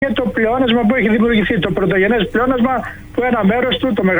και το πλεόνασμα που έχει δημιουργηθεί. Το πρωτογενές πλεόνασμα που ένα μέρος του, το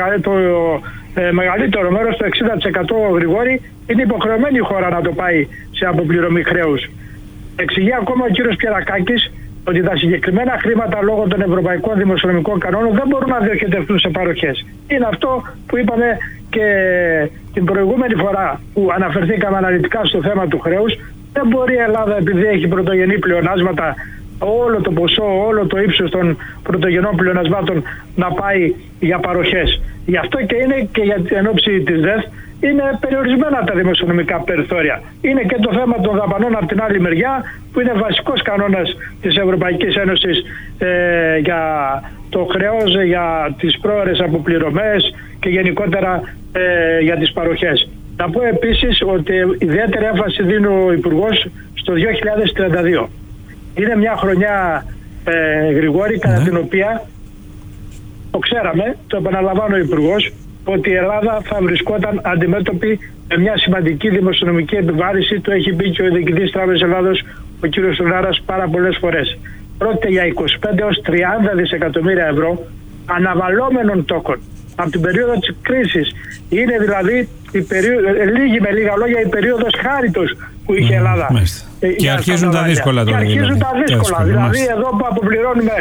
μεγαλύτερο μέρος, το 60% Γρηγόρη, είναι υποχρεωμένη η χώρα να το πάει σε αποπληρωμή χρέους. Εξηγεί ακόμα ο κύριος Πιερακάκης ότι τα συγκεκριμένα χρήματα λόγω των ευρωπαϊκών δημοσιονομικών κανόνων δεν μπορούν να διοχετευτούν σε παροχές. Είναι αυτό που είπαμε και την προηγούμενη φορά που αναφερθήκαμε αναλυτικά στο θέμα του χρέους. Δεν μπορεί η Ελλάδα, επειδή έχει πρωτογενή πλεονάσματα, όλο το ποσό, όλο το ύψος των πρωτογενών πλεονασμάτων να πάει για παροχές. Γι' αυτό και είναι και για την ενόψη της ΔΕΘ είναι περιορισμένα τα δημοσιονομικά περιθώρια. Είναι και το θέμα των δαπανών από την άλλη μεριά, που είναι βασικός κανόνας της Ευρωπαϊκής Ένωσης για το χρέος, για τις πρόωρες αποπληρωμές και γενικότερα για τις παροχές. Να πω επίσης ότι ιδιαίτερη έμφαση δίνει ο Υπουργός στο 2032. Είναι μια χρονιά, Γρηγόρη, κατά την οποία το ξέραμε, το επαναλαμβάνω ο Υπουργός, ότι η Ελλάδα θα βρισκόταν αντιμέτωπη με μια σημαντική δημοσιονομική επιβάρηση. Το έχει πει και ο Διοικητής Τράπεζας Ελλάδος, ο κ. Σουλάρας, πάρα πολλές φορές. Πρόκειται για 25 έως 30 δισεκατομμύρια ευρώ αναβαλλόμενων τόκων από την περίοδο της κρίσης. Είναι δηλαδή λίγη με λίγα λόγια η περίοδος χάριτος που είχε η Ελλάδα. Και αρχίζουν τα δύσκολα τώρα. Δηλαδή εδώ που αποπληρώνουμε,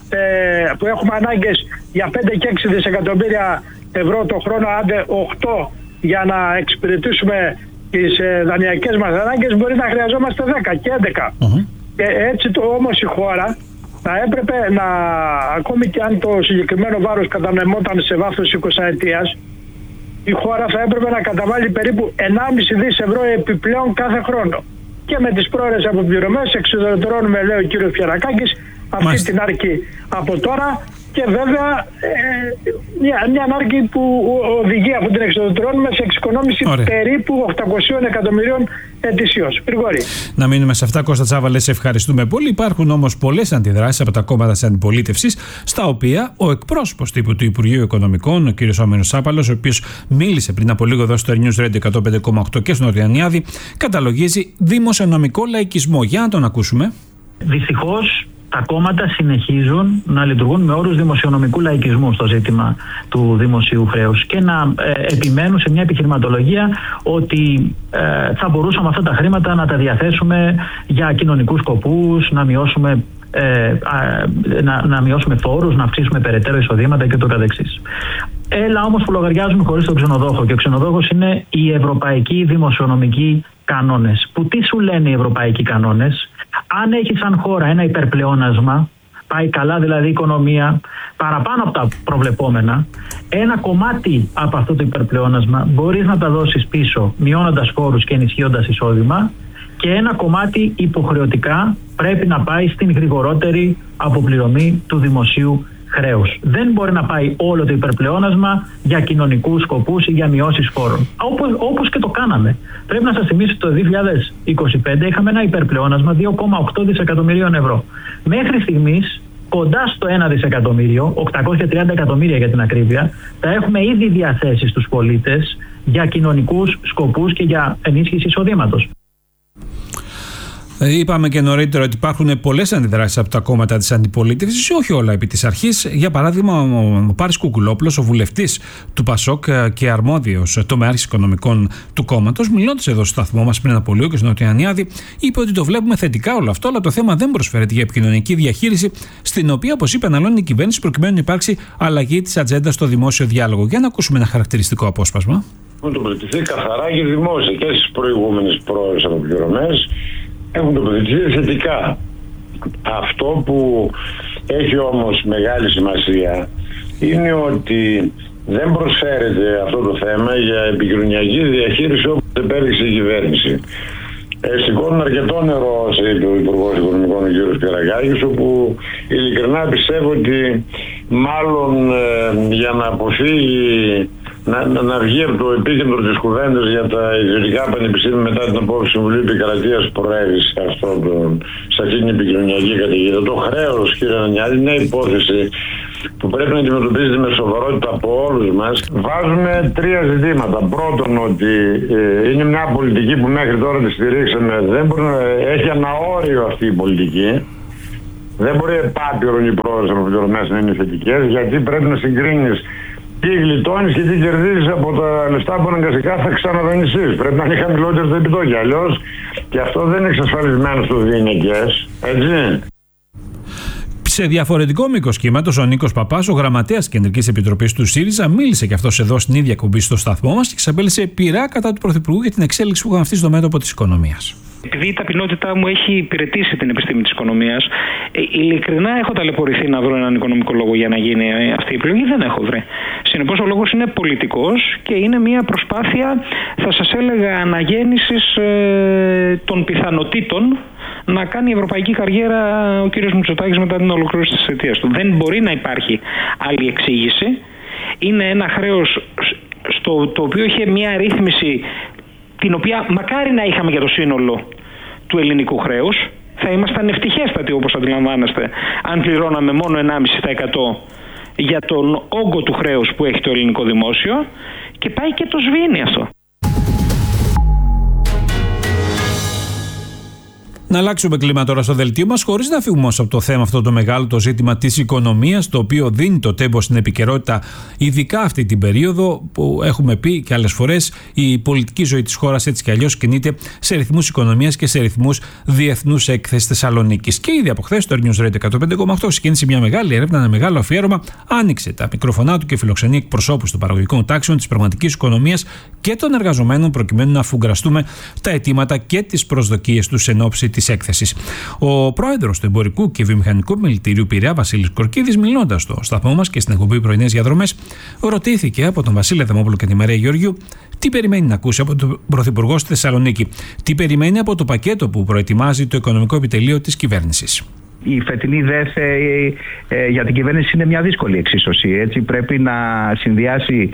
που έχουμε ανάγκες για 5 και 6 δισεκατομμύρια ευρώ το χρόνο, άντε 8 για να εξυπηρετήσουμε τις δανειακές μας ανάγκες, μπορεί να χρειαζόμαστε 10 και 11. Και έτσι όμως η χώρα θα έπρεπε να, ακόμη και αν το συγκεκριμένο βάρος κατανεμόταν σε βάθος 20 ετίας, η χώρα θα έπρεπε να καταβάλει περίπου 1,5 δις ευρώ επιπλέον κάθε χρόνο. Και με τις πρόωρες αποπληρωμές εξουδετερώνουμε, λέει ο κύριος Πιερακάκης, αυτή την άρκη από τώρα. Και βέβαια μια ανάγκη που οδηγεί από την εξοδοτρώνουμε σε εξοικονόμηση περίπου 800 εκατομμυρίων ετησίως. Γρηγόρη. Να μείνουμε σε αυτά, Κώστα Τσάβαλε, σε ευχαριστούμε πολύ. Υπάρχουν όμως πολλές αντιδράσεις από τα κόμματα της αντιπολίτευσης, στα οποία ο εκπρόσωπος τύπου του Υπουργείου Οικονομικών, ο κ. Όμενος Σάπαλος, ο οποίος μίλησε πριν από λίγο εδώ στο News Radio 105,8 και στον Ορειανιάδη, καταλογίζει δημοσιονομικό λαϊκισμό. Για να τον ακούσουμε. Δυστυχώς, τα κόμματα συνεχίζουν να λειτουργούν με όρους δημοσιονομικού λαϊκισμού στο ζήτημα του δημοσίου χρέους και να επιμένουν σε μια επιχειρηματολογία ότι θα μπορούσαμε αυτά τα χρήματα να τα διαθέσουμε για κοινωνικούς σκοπούς, να μειώσουμε φόρους, να αυξήσουμε περαιτέρω εισοδήματα και το καθεξής. Έλα όμως που λογαριάζουμε χωρίς τον ξενοδόχο, και ο ξενοδόχος είναι οι ευρωπαϊκοί δημοσιονομικοί κανόνες. Που τι σου λένε οι ευρωπαϊκοί κανόνες? Αν έχει σαν χώρα ένα υπερπλεόνασμα, πάει καλά δηλαδή η οικονομία, παραπάνω από τα προβλεπόμενα, ένα κομμάτι από αυτό το υπερπλεόνασμα μπορείς να τα δώσεις πίσω μειώνοντας φόρους και ενισχύοντας εισόδημα, και ένα κομμάτι υποχρεωτικά πρέπει να πάει στην γρηγορότερη αποπληρωμή του δημοσίου χρέους. Δεν μπορεί να πάει όλο το υπερπλεόνασμα για κοινωνικούς σκοπούς ή για μειώσεις φόρων. Όπως και το κάναμε. Πρέπει να σας θυμίσω ότι το 2025 είχαμε ένα υπερπλεόνασμα 2,8 δισεκατομμυρίων ευρώ. Μέχρι στιγμής, κοντά στο 1 δισεκατομμύριο, 830 εκατομμύρια για την ακρίβεια, τα έχουμε ήδη διαθέσει στους πολίτες για κοινωνικούς σκοπούς και για ενίσχυση εισοδήματος. Είπαμε και νωρίτερα ότι υπάρχουν πολλές αντιδράσεις από τα κόμματα της αντιπολίτευσης, όχι όλα επί της αρχής. Για παράδειγμα, ο Πάρης Κουκουλόπουλος, ο βουλευτής του ΠΑΣΟΚ και αρμόδιος τομεάρχης οικονομικών του κόμματος, μιλώντας εδώ στο σταθμό μας πριν από λίγο και στον Ορειανιάδη, είπε ότι το βλέπουμε θετικά όλο αυτό, αλλά το θέμα δεν προσφέρεται για επικοινωνική διαχείριση, στην οποία, όπως είπε, αναλώνει η κυβέρνηση προκειμένου να υπάρξει αλλαγή της ατζέντας στο δημόσιο διάλογο. Για να ακούσουμε ένα χαρακτηριστικό απόσπασμα. Έχουν τοποθετηθεί καθαρά και δημόσια και στις προηγούμενες πρόορες αποπληρωμές. Έχουν τοποθετηθεί θετικά. Αυτό που έχει όμως μεγάλη σημασία είναι ότι δεν προσφέρεται αυτό το θέμα για επικοινωνιακή διαχείριση όπως επέλεξε η κυβέρνηση. Σηκώνουν αρκετό νερό, είπε ο Υπουργός Οικονομικών, ο κ. Πιερακάκης, όπου ειλικρινά πιστεύω ότι μάλλον για να αποφύγει να βγει από το επίκεντρο της κουβέντας για τα ιδιωτικά πανεπιστήμια μετά την απόφαση του Συμβουλίου Επικρατείας προέβη σε αυτή την επικοινωνιακή καταιγίδα. Το χρέος, κύριε Ανιάδη, είναι μια υπόθεση που πρέπει να αντιμετωπίζεται με σοβαρότητα από όλους μας. Βάζουμε τρία ζητήματα. Πρώτον, ότι είναι μια πολιτική που μέχρι τώρα τη στηρίξαμε, δεν μπορεί να έχει ένα όριο αυτή η πολιτική. Δεν μπορεί επάπειρον οι πρόοδες αναπληρωμές να είναι θετικές, γιατί πρέπει να συγκρίνεις τι γλιτώνεις και τι κερδίζεις από τα λεφτά που αναγκαστικά θα ξαναδανειστείς. Πρέπει να είναι χαμηλότερο το επιτόκιο. Αλλιώς και αυτό δεν είναι εξασφαλισμένο στους διενεκές. Έτσι. Σε διαφορετικό μήκος κύματος, ο Νίκος Παπάς, ο γραμματέας της Κεντρικής Επιτροπής του ΣΥΡΙΖΑ, μίλησε και αυτός εδώ στην ίδια εκπομπή στο σταθμό μας και εξαπέλυσε πειρά κατά του Πρωθυπουργού για την εξέλιξη που είχαν αυτή στο μέτωπο της οικονομίας. Επειδή η ταπεινότητά μου έχει υπηρετήσει την επιστήμη της οικονομίας, ειλικρινά έχω ταλαιπωρηθεί να βρω έναν οικονομικό λόγο για να γίνει αυτή η επιλογή. Δεν έχω βρει. Συνεπώς ο λόγος είναι πολιτικός και είναι μια προσπάθεια, θα σας έλεγα, αναγέννησης των πιθανοτήτων να κάνει ευρωπαϊκή καριέρα ο κύριος Μητσοτάκης μετά την ολοκλήρωση της θητείας του. Δεν μπορεί να υπάρχει άλλη εξήγηση. Είναι ένα χρέος το οποίο είχε μια ρύθμιση την οποία μακάρι να είχαμε για το σύνολο του ελληνικού χρέους. Θα ήμασταν ευτυχέστατοι, όπως αντιλαμβάνεστε, αν πληρώναμε μόνο 1,5% για τον όγκο του χρέους που έχει το ελληνικό δημόσιο, και πάει και το σβήνει αυτό. Να αλλάξουμε κλίμα τώρα στο δελτίο μας, χωρίς να φύγουμε από το θέμα αυτό το μεγάλο, το ζήτημα της οικονομίας, το οποίο δίνει το τέμπο στην επικαιρότητα, ειδικά αυτή την περίοδο που έχουμε πει και άλλες φορές, η πολιτική ζωή της χώρας έτσι κι αλλιώς κινείται σε ρυθμούς οικονομίας και σε ρυθμούς διεθνούς έκθεσης Θεσσαλονίκης. Και ήδη από χθες το News Radio 105,8 ξεκίνησε μια μεγάλη έρευνα, ένα μεγάλο αφιέρωμα, άνοιξε τα μικροφωνά του και φιλοξενεί εκπροσώπους των παραγωγικών τάξεων, της πραγματικής οικονομίας και των εργαζομένων, προκειμένου να αφουγκραστούμε τα αιτήματα και τις προσδοκίες τους εν ώψη της έκθεσης. Ο πρόεδρος του Εμπορικού και Βιομηχανικού Επιμελητηρίου Πειραιά, Βασίλης Κορκίδης, μιλώντας στο σταθμό μας και στην εκπομπή Πρωινές Διαδρομές, ρωτήθηκε από τον Βασίλη Αδαμόπουλο και τη Μαρία Γεωργιού τι περιμένει να ακούσει από τον Πρωθυπουργό στη Θεσσαλονίκη, τι περιμένει από το πακέτο που προετοιμάζει το Οικονομικό Επιτελείο της κυβέρνησης. Η φετινή ΔΕΘ για την κυβέρνηση είναι μια δύσκολη εξίσωση. Έτσι πρέπει να συνδυάσει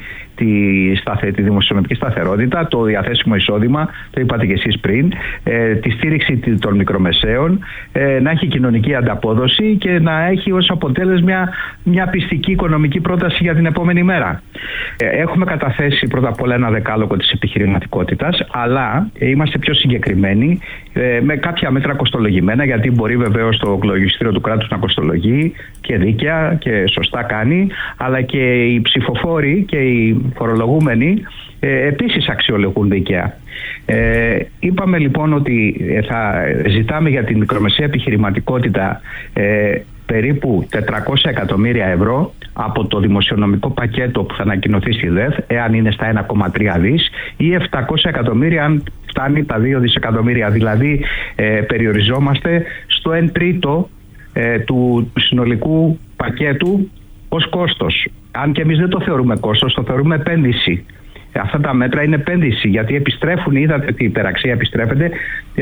τη δημοσιονομική σταθερότητα, το διαθέσιμο εισόδημα, το είπατε και εσείς πριν, τη στήριξη των μικρομεσαίων, να έχει κοινωνική ανταπόδοση και να έχει ως αποτέλεσμα μια πιστική οικονομική πρόταση για την επόμενη μέρα. Έχουμε καταθέσει πρώτα απ' όλα ένα δεκάλογο της επιχειρηματικότητας, αλλά είμαστε πιο συγκεκριμένοι με κάποια μέτρα κοστολογημένα, γιατί μπορεί βεβαίως το λογιστήριο του κράτους να κοστολογεί και δίκαια και σωστά κάνει, αλλά και οι ψηφοφόροι και οι φορολογούμενοι επίσης αξιολογούν δίκαια. Είπαμε λοιπόν ότι θα ζητάμε για την μικρομεσαία επιχειρηματικότητα περίπου 400 εκατομμύρια ευρώ από το δημοσιονομικό πακέτο που θα ανακοινωθεί στη ΔΕΘ, εάν είναι στα 1,3 δις, ή 700 εκατομμύρια αν φτάνει τα 2 δισεκατομμύρια. Δηλαδή περιοριζόμαστε στο 1/3 του συνολικού πακέτου ως κόστος. Αν και εμείς δεν το θεωρούμε κόστος, το θεωρούμε επένδυση. Αυτά τα μέτρα είναι επένδυση, γιατί επιστρέφουν, είδατε ότι η υπεραξία επιστρέφεται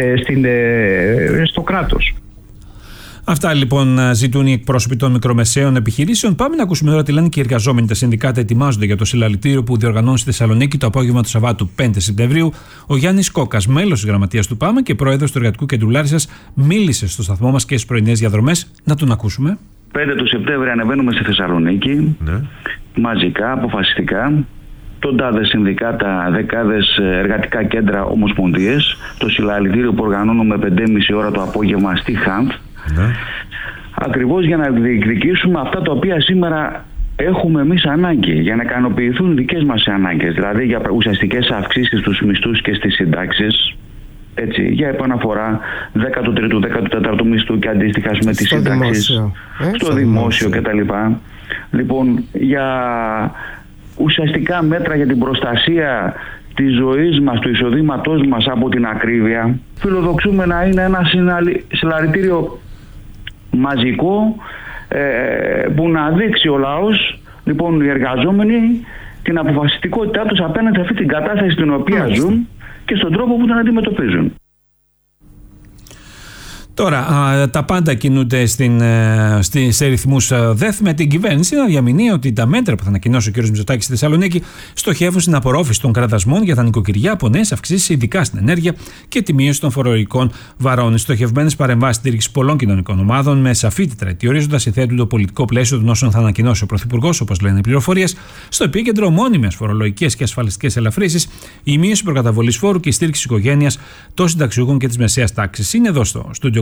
στο κράτος. Αυτά λοιπόν ζητούν οι εκπρόσωποι των μικρομεσαίων επιχειρήσεων. Πάμε να ακούσουμε τώρα τι λένε και οι εργαζόμενοι. Τα συνδικάτα ετοιμάζονται για το συλλαλητήριο που διοργανώνει στη Θεσσαλονίκη το απόγευμα του Σαββάτου 5 Σεπτεμβρίου. Ο Γιάννης Κόκας, μέλος της γραμματείας του ΠΑΜΕ και πρόεδρος του Εργατικού Κέντρου Λάρισσας, μίλησε στο σταθμό μας και στις πρωινές διαδρομές. Να τον ακούσουμε. 5 του Σεπτέμβρη ανεβαίνουμε στη Θεσσαλονίκη, μαζικά, αποφασιστικά. Τοντάδες συνδικάτα, δεκάδες εργατικά κέντρα, ομοσπονδίες. Το συλλαλητήριο που οργανώνουμε 5,5 ώρα το απόγευμα στη ΧΑΝΘ. Ακριβώς για να διεκδικήσουμε αυτά τα οποία σήμερα έχουμε εμείς ανάγκη, για να ικανοποιηθούν δικές μας ανάγκες, δηλαδή για ουσιαστικές αυξήσεις στους μισθούς και στις συντάξεις, έτσι, για επαναφορά 13ου, 14ου μισθού και αντίστοιχα με τις συντάξεις στο δημόσιο κτλ. Λοιπόν, για ουσιαστικά μέτρα για την προστασία της ζωής μας, του εισοδήματός μας από την ακρίβεια. Φιλοδοξούμε να είναι ένα συλλαλητήριο μαζικό που να δείξει ο λαός, λοιπόν οι εργαζόμενοι, την αποφασιστικότητά τους απέναντι σε αυτή την κατάσταση στην οποία ζουν και στον τρόπο που την αντιμετωπίζουν. Τώρα, τα πάντα κινούνται σε ρυθμούς ΔΕΘ, με την κυβέρνηση να διαμηνύει ότι τα μέτρα που θα ανακοινώσει ο κ. Μητσοτάκης στη Θεσσαλονίκη στοχεύουν στην απορρόφηση των κραδασμών για τα νοικοκυριά από νέες αυξήσεις, ειδικά στην ενέργεια και τη μείωση των φορολογικών βαρών. Οι στοχευμένες παρεμβάσεις στήριξη πολλών κοινωνικών ομάδων με σαφή τετραετή ορίζοντα θέτουν το πολιτικό πλαίσιο των όσων θα ανακοινώσει ο Πρωθυπουργός, όπως λένε οι πληροφορίες, στο επίκεντρο μόνιμες φορολογικές και ασφαλιστικές ελαφρύσεις, η μείωση προκαταβολής φόρου και η στήριξη οικογένειας, των συνταξιούχων και της μεσαίας τάξης. Είναι εδώ στο στούντιο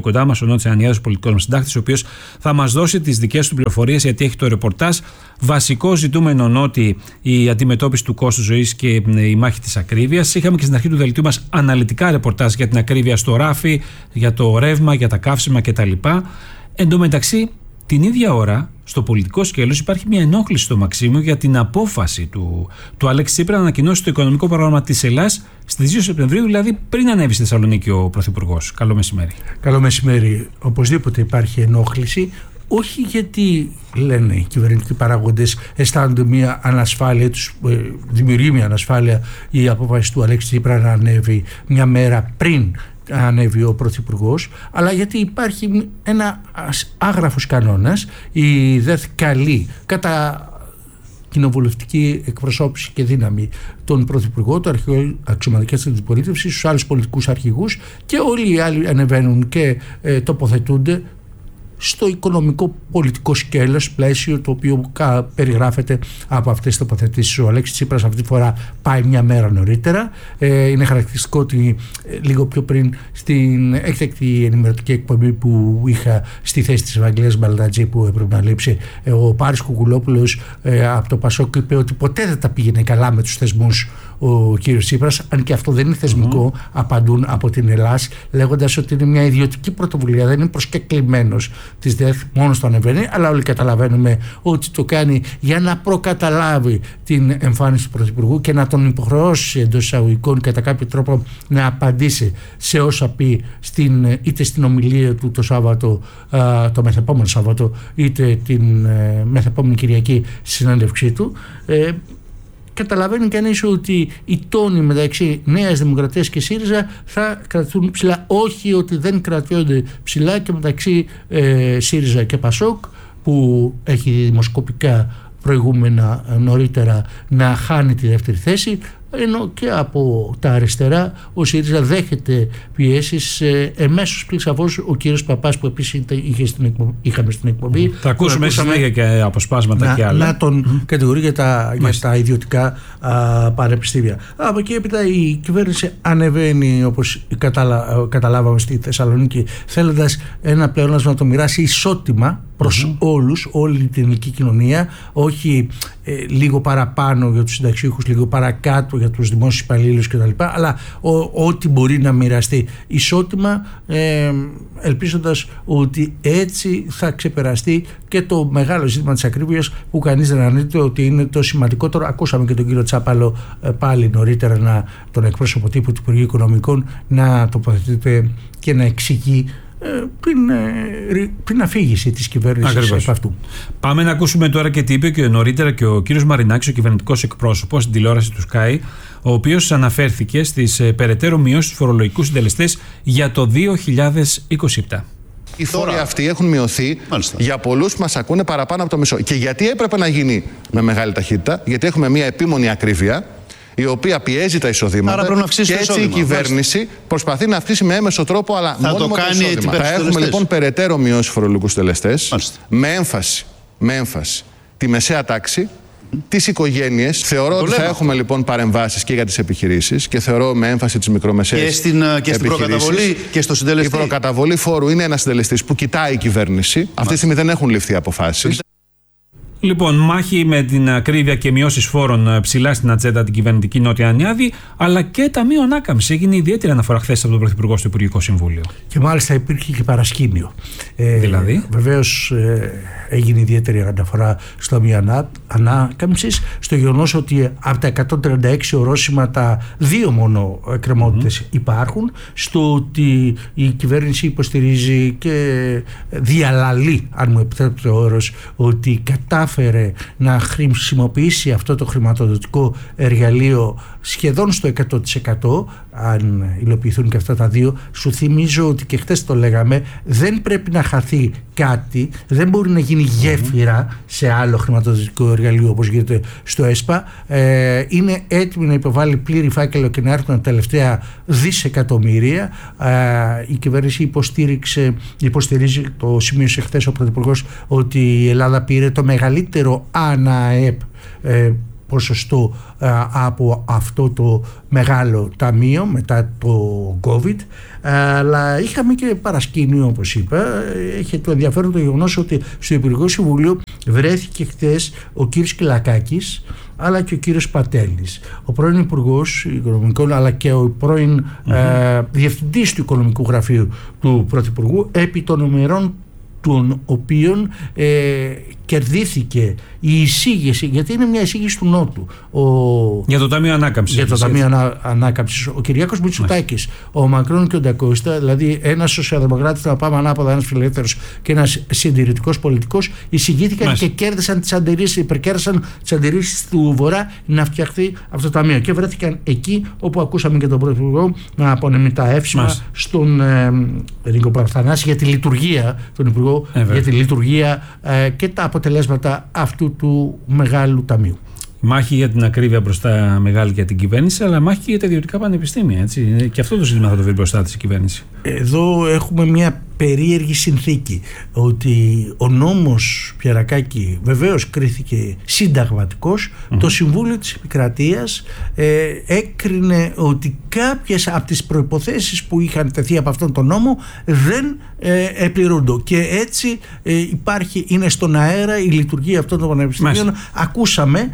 κοντά μας ο Νότης Ανιάδης, πολιτικός μας συντάκτης, ο οποίος θα μας δώσει τις δικές του πληροφορίες, γιατί έχει το ρεπορτάζ. Βασικό ζητούμενο, Νότη, η αντιμετώπιση του κόστου ζωής και η μάχη της ακρίβειας. Είχαμε και στην αρχή του δελτίου μας αναλυτικά ρεπορτάζ για την ακρίβεια στο ράφι, για το ρεύμα, για τα καύσιμα κτλ. Εν τω μεταξύ, την ίδια ώρα, στο πολιτικό σκέλος υπάρχει μια ενόχληση στο Μαξίμου για την απόφαση του Αλέξη Τσίπρα να ανακοινώσει το οικονομικό πρόγραμμα της Ελλάδας στις 2 Σεπτεμβρίου, δηλαδή πριν ανέβει στη Θεσσαλονίκη ο Πρωθυπουργός. Καλό μεσημέρι. Καλό μεσημέρι. Οπωσδήποτε υπάρχει ενόχληση. Όχι γιατί λένε οι κυβερνητικοί παράγοντες αισθάνονται μια ανασφάλεια, τους δημιουργεί μια ανασφάλεια η απόφαση του Αλέξη Τσίπρα να ανέβει μια μέρα πριν ανέβει ο Πρωθυπουργός, αλλά γιατί υπάρχει ένα άγραφος κανόνας, η ΔΕΘ καλεί κατά κοινοβουλευτική εκπροσώπηση και δύναμη τον Πρωθυπουργό, το αρχηγό αξιωματικής αντιπολίτευσης, στους άλλους πολιτικούς αρχηγούς, και όλοι οι άλλοι ανεβαίνουν και τοποθετούνται στο οικονομικό πολιτικό σκέλος, πλαίσιο το οποίο περιγράφεται από αυτές τις τοποθετήσεις. Ο Αλέξης Τσίπρας αυτή τη φορά πάει μια μέρα νωρίτερα. Είναι χαρακτηριστικό ότι λίγο πιο πριν στην έκτακτη ενημερωτική εκπομπή που είχα στη θέση της Ευαγγελίας Μπαλτατζή, που έπρεπε να λείψει, ο Πάρης Κουκουλόπουλος από το Πασόκ είπε ότι ποτέ δεν τα πήγαινε καλά με τους θεσμούς ο κύριος Τσίπρας, αν και αυτό δεν είναι θεσμικό, απαντούν από την Ελλάς, λέγοντας ότι είναι μια ιδιωτική πρωτοβουλία, δεν είναι προσκεκλημένος της ΔΕΘ, μόνος το ανεβαίνει, αλλά όλοι καταλαβαίνουμε ότι το κάνει για να προκαταλάβει την εμφάνιση του Πρωθυπουργού και να τον υποχρεώσει εντός εισαγωγικών κατά κάποιο τρόπο να απαντήσει σε όσα πει είτε στην ομιλία του το Σάββατο, το μεθεπόμενο Σάββατο, είτε την μεθεπόμενη Κυριακή συνέντευξή του. Καταλαβαίνει κανείς ότι οι τόνοι μεταξύ Νέας Δημοκρατίας και ΣΥΡΙΖΑ θα κρατούν ψηλά. Όχι ότι δεν κρατιόνται ψηλά και μεταξύ ΣΥΡΙΖΑ και ΠΑΣΟΚ, που έχει δημοσκοπικά προηγούμενα νωρίτερα να χάνει τη δεύτερη θέση, ενώ και από τα αριστερά ο ΣΥΡΙΖΑ δέχεται πιέσεις. Εμέσως πλην σαφώς ο κύριος Παπάς, που επίσης είχαμε στην εκπομπή, θα ακούσουμε συνέχεια και αποσπάσματα και άλλα, να τον κατηγορεί για τα ιδιωτικά πανεπιστήμια. Από εκεί έπειτα η κυβέρνηση ανεβαίνει, όπως καταλάβαμε, στη Θεσσαλονίκη, θέλοντας ένα πλεόνασμα να το μοιράσει ισότιμα προς όλους, όλη την ελληνική κοινωνία, όχι λίγο παραπάνω για τους συνταξιούχους, λίγο παρακάτω για τους δημόσιους υπαλλήλους κτλ., αλλά ό,τι μπορεί να μοιραστεί ισότιμα, ελπίζοντας ότι έτσι θα ξεπεραστεί και το μεγάλο ζήτημα της ακρίβειας, που κανείς δεν αρνείται ότι είναι το σημαντικότερο. Ακούσαμε και τον κύριο Τσάπαλο πάλι νωρίτερα, τον εκπρόσωπο τύπου του Υπουργείου Οικονομικών, να τοποθετείται και να εξηγεί πριν αφήγηση της κυβέρνησης από αυτού. Πάμε να ακούσουμε τώρα και τι είπε και νωρίτερα και ο κύριος Μαρινάκης, ο κυβερνητικός εκπρόσωπος στην τηλεόραση του Sky, ο οποίος αναφέρθηκε στις περαιτέρω μειώσεις στους φορολογικούς συντελεστές για το 2027. Οι φόροι αυτοί έχουν μειωθεί για πολλούς που μας ακούνε παραπάνω από το μισό. Και γιατί έπρεπε να γίνει με μεγάλη ταχύτητα? Γιατί έχουμε μια επίμονη ακρίβεια, η οποία πιέζει τα εισοδήματα, και έτσι η κυβέρνηση προσπαθεί να αυξήσει με έμεσο τρόπο, αλλά μόνο με το εισόδημα. Θα έχουμε λοιπόν περαιτέρω μειώσεις φορολογικούς τελεστές, με έμφαση τη μεσαία τάξη, τις οικογένειες. Θεωρώ ότι θα έχουμε λοιπόν παρεμβάσεις και για τις επιχειρήσεις, και θεωρώ με έμφαση τις μικρομεσαίες και στην προκαταβολή και στο συντελεστή. Η προκαταβολή φόρου είναι ένας συντελεστής που κοιτάει η κυβέρνηση. Αυτή τη στιγμή δεν έχουν ληφθεί αποφάσεις. Λοιπόν, μάχη με την ακρίβεια και μειώσεις φόρων ψηλά στην ατζέντα την κυβερνητική Νότια Ανιάδη, αλλά και ταμείο ανάκαμψης. Έγινε ιδιαίτερη αναφορά χθες από τον Πρωθυπουργό στο Υπουργικό Συμβούλιο. Και μάλιστα υπήρχε και παρασκήνιο. Δηλαδή. Βεβαίως έγινε ιδιαίτερη αναφορά στο ταμείο ανάκαμψης, στο γεγονός ότι από τα 136 ορόσημα, 2 μόνο εκκρεμότητες υπάρχουν, στο ότι η κυβέρνηση υποστηρίζει και διαλαλεί, αν μου επιτρέπετε ο όρος, ότι κατάφερε να χρησιμοποιήσει αυτό το χρηματοδοτικό εργαλείο σχεδόν στο 100%, αν υλοποιηθούν και αυτά τα 2. Σου θυμίζω ότι και χτες το λέγαμε, δεν πρέπει να χαθεί κάτι, δεν μπορεί να γίνει γέφυρα σε άλλο χρηματοδοτικό εργαλείο όπως γίνεται στο ΕΣΠΑ. Είναι έτοιμη να υποβάλει πλήρη φάκελο και να έρθουν τα τελευταία δισεκατομμύρια. Η κυβέρνηση υποστηρίζει, το σημείωσε χθες ο Πρωθυπουργός, ότι η Ελλάδα πήρε το μεγαλύτερο ΑΝΑΕΠ ποσοστό από αυτό το μεγάλο ταμείο μετά το COVID, αλλά είχαμε και παρασκήνιο, όπως είπα. Έχει το ενδιαφέρον το γεγονός ότι στο Υπουργικό Συμβούλιο βρέθηκε χτες ο κύριος Κυλακάκης αλλά και ο κύριος Πατέλης, ο πρώην Υπουργός Οικονομικών αλλά και ο πρώην Διευθυντής του Οικονομικού Γραφείου του Πρωθυπουργού, επί των ημερών των οποίων κερδίθηκε η εισήγηση, γιατί είναι μια εισήγηση του Νότου, για το Ταμείο Ανάκαμψης. Για το Ταμείο Ανάκαμψης. Ο Κυριάκος Μητσοτάκης, ο Μακρόν και ο Ντακώστα, δηλαδή ένας σοσιαλδημοκράτης, να πάμε ανάποδα, ένας φιλελεύθερος και ένας συντηρητικός πολιτικός, εισηγήθηκαν και κέρδισαν τις αντιρρήσεις, υπερκέρδισαν τις αντιρρήσεις του Βορρά να φτιαχθεί αυτό το ταμείο. Και βρέθηκαν εκεί όπου ακούσαμε και τον Πρωθυπουργό να απονεμεί τα εύσημα στον Νίκο Παρθανάση για τη λειτουργία, τον Υπουργό, για τη λειτουργία και τα αποτελέσματα αυτού του μεγάλου ταμείου. Μάχη για την ακρίβεια μπροστά μεγάλη για την κυβέρνηση, αλλά μάχη και για τα ιδιωτικά πανεπιστήμια. Έτσι. Και αυτό το ζήτημα θα το βρει μπροστά της η κυβέρνηση. Εδώ έχουμε μια περίεργη συνθήκη, ότι ο νόμος Πιερακάκη βεβαίως κρίθηκε συνταγματικός. Το Συμβούλιο της Επικρατείας έκρινε ότι κάποιες από τις προϋποθέσεις που είχαν τεθεί από αυτόν τον νόμο δεν επληρούνται, και έτσι είναι στον αέρα η λειτουργία αυτών των πανεπιστήμιων. Ακούσαμε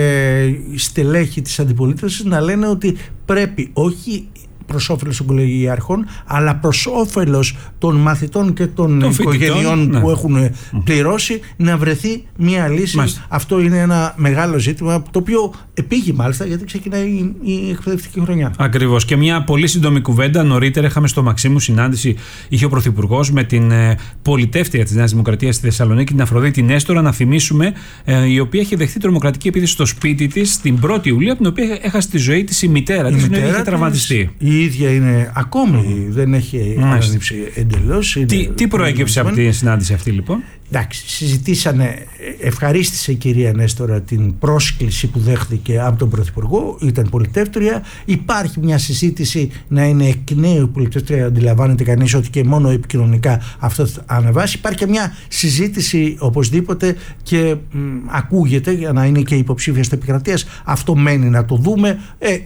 στελέχη της αντιπολίτευσης να λένε ότι πρέπει όχι προς όφελος των κολεγιάρχων, αλλά προς όφελος των μαθητών και των οικογενειών που έχουν πληρώσει, να βρεθεί μια λύση. Αυτό είναι ένα μεγάλο ζήτημα, το οποίο επήγει μάλιστα, γιατί ξεκινάει η εκπαιδευτική χρονιά. Ακριβώς. Και μια πολύ σύντομη κουβέντα. Νωρίτερα είχαμε στο Μαξίμου συνάντηση, είχε ο Πρωθυπουργός με την πολιτεύτρια της Νέας Δημοκρατίας στη Θεσσαλονίκη, την Αφροδίτη Νέστορα, να θυμίσουμε, η οποία είχε δεχθεί τρομοκρατική επίθεση στο σπίτι της την 1η Ιουλίου, από την οποία έχασε τη ζωή της η μητέρα της, ενώ είχε τραυματιστεί. Η ίδια είναι ακόμη, δεν έχει αναλείψει εντελώς. Τι προέκυψε από τη συνάντηση αυτή, λοιπόν? Εντάξει, συζητήσανε, ευχαρίστησε η κυρία Νέστορα την πρόσκληση που δέχθηκε από τον Πρωθυπουργό, ήταν πολιτεύτρια. Υπάρχει μια συζήτηση να είναι εκ νέου η πολιτεύτρια, αντιλαμβάνεται κανείς ότι και μόνο επικοινωνικά αυτό θα ανεβάσει. Υπάρχει και μια συζήτηση οπωσδήποτε και ακούγεται, για να είναι και υποψήφια της Επικρατείας. Αυτό μένει να το δούμε.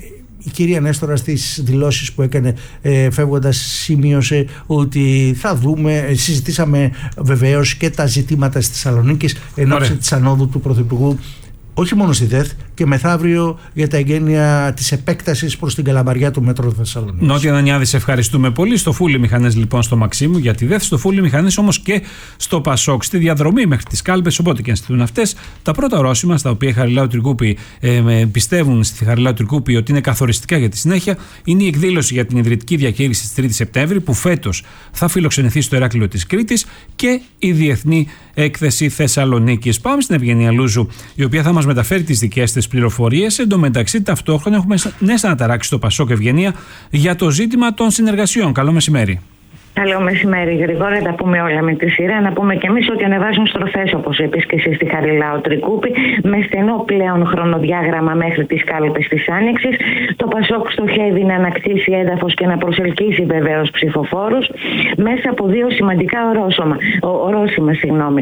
Η κυρία Νέστορα στις δηλώσεις που έκανε φεύγοντας σημείωσε ότι θα δούμε, συζητήσαμε βεβαίως και τα ζητήματα της Θεσσαλονίκης εν ώψη της ανόδου του Πρωθυπουργού, όχι μόνο στη ΔΕΘ, και μεθαύριο για τα εγγένεια της επέκτασης προς την Καλαμαριά του Μέτρο Θεσσαλονίκης. Νότια Δανιάδη, σε ευχαριστούμε πολύ. Στο Φούλι Μηχανές, λοιπόν, στο Μαξίμου για τη ΔΕΘ, στο Φούλι Μηχανές όμως και στο Πασόκ, στη διαδρομή μέχρι τις Κάλπες, οπότε και αν στείλουν αυτές. Τα πρώτα ορόσημα, στα οποία η Χαριλάου Τρικούπη πιστεύουν στη Χαριλάου Τρικούπη ότι είναι καθοριστικά για τη συνέχεια, είναι η εκδήλωση για την ιδρυτική διακήρυξη της 3η Σεπτέμβρη, που φέτος θα φιλοξενηθεί στο Ηράκλειο της Κρήτης, και η Διεθνή Έκθεση Θεσσαλονίκης. Πάμε στην Ευγενία Λούζου, η οποία θα μας μεταφέρει τις δικές της πληροφορίες. Εν τω μεταξύ, ταυτόχρονα έχουμε νέες αναταράξεις στο Πασόκ, Ευγενία, για το ζήτημα των συνεργασιών. Καλό μεσημέρι. Καλό μεσημέρι, Γρηγόρη. Τα πούμε όλα με τη σειρά. Να πούμε κι εμείς ότι ανεβάζουν στροφές, όπως είπες και εσύ, στη Χαριλάου Τρικούπη, με στενό πλέον χρονοδιάγραμμα μέχρι τις Κάλπες της Άνοιξης. Το Πασόκ στοχεύει να ανακτήσει έδαφος και να προσελκύσει βεβαίως ψηφοφόρους μέσα από δύο σημαντικά ορόσημα.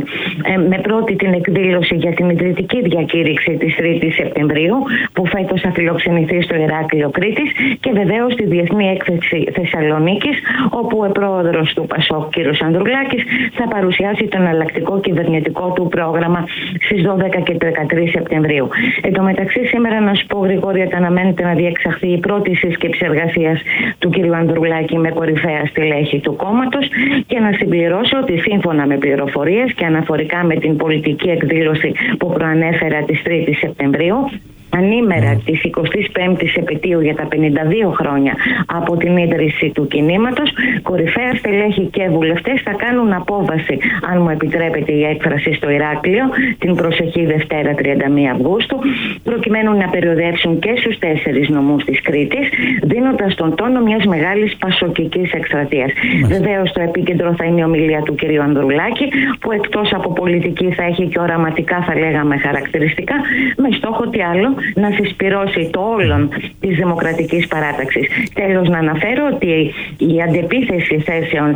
Με πρώτη την εκδήλωση για την ιδρυτική διακήρυξη της 3ης Σεπτεμβρίου, που φέτος θα φιλοξενηθεί στο Ηράκλειο Κρήτης, και βεβαίως τη Διεθνή Έκθεση Θεσσαλονίκης, όπου ο πρόεδρος του Πασόκ, κ. Ανδρουλάκης, θα παρουσιάσει το εναλλακτικό κυβερνητικό του πρόγραμμα στις 12 και 13 Σεπτεμβρίου. Εν τω μεταξύ, σήμερα να σου πω, Γρηγόρη, ότι αναμένεται να διεξαχθεί η πρώτη σύσκεψη εργασίας του κ. Ανδρουλάκη με κορυφαία στελέχη του κόμματος, και να συμπληρώσω ότι σύμφωνα με πληροφορίες και αναφορικά με την πολιτική εκδήλωση που προανέφερα της 3ης Σεπτεμβρίου, ανήμερα της 25ης επετείου για τα 52 χρόνια από την ίδρυση του κινήματος, κορυφαία στελέχη και βουλευτές θα κάνουν απόβαση, αν μου επιτρέπετε η έκφραση, στο Ηράκλειο την προσεχή Δευτέρα 31 Αυγούστου, προκειμένου να περιοδεύσουν και στους 4 νομούς της Κρήτης, δίνοντας τον τόνο μιας μεγάλης πασοκικής εκστρατείας. Βεβαίως, στο επίκεντρο θα είναι η ομιλία του κ. Ανδρουλάκη, που εκτός από πολιτική θα έχει και οραματικά, θα λέγαμε, χαρακτηριστικά, με στόχο τι άλλο, να συσπυρώσει το όλον της Δημοκρατικής Παράταξης. Τέλος, να αναφέρω ότι η αντεπίθεση θέσεων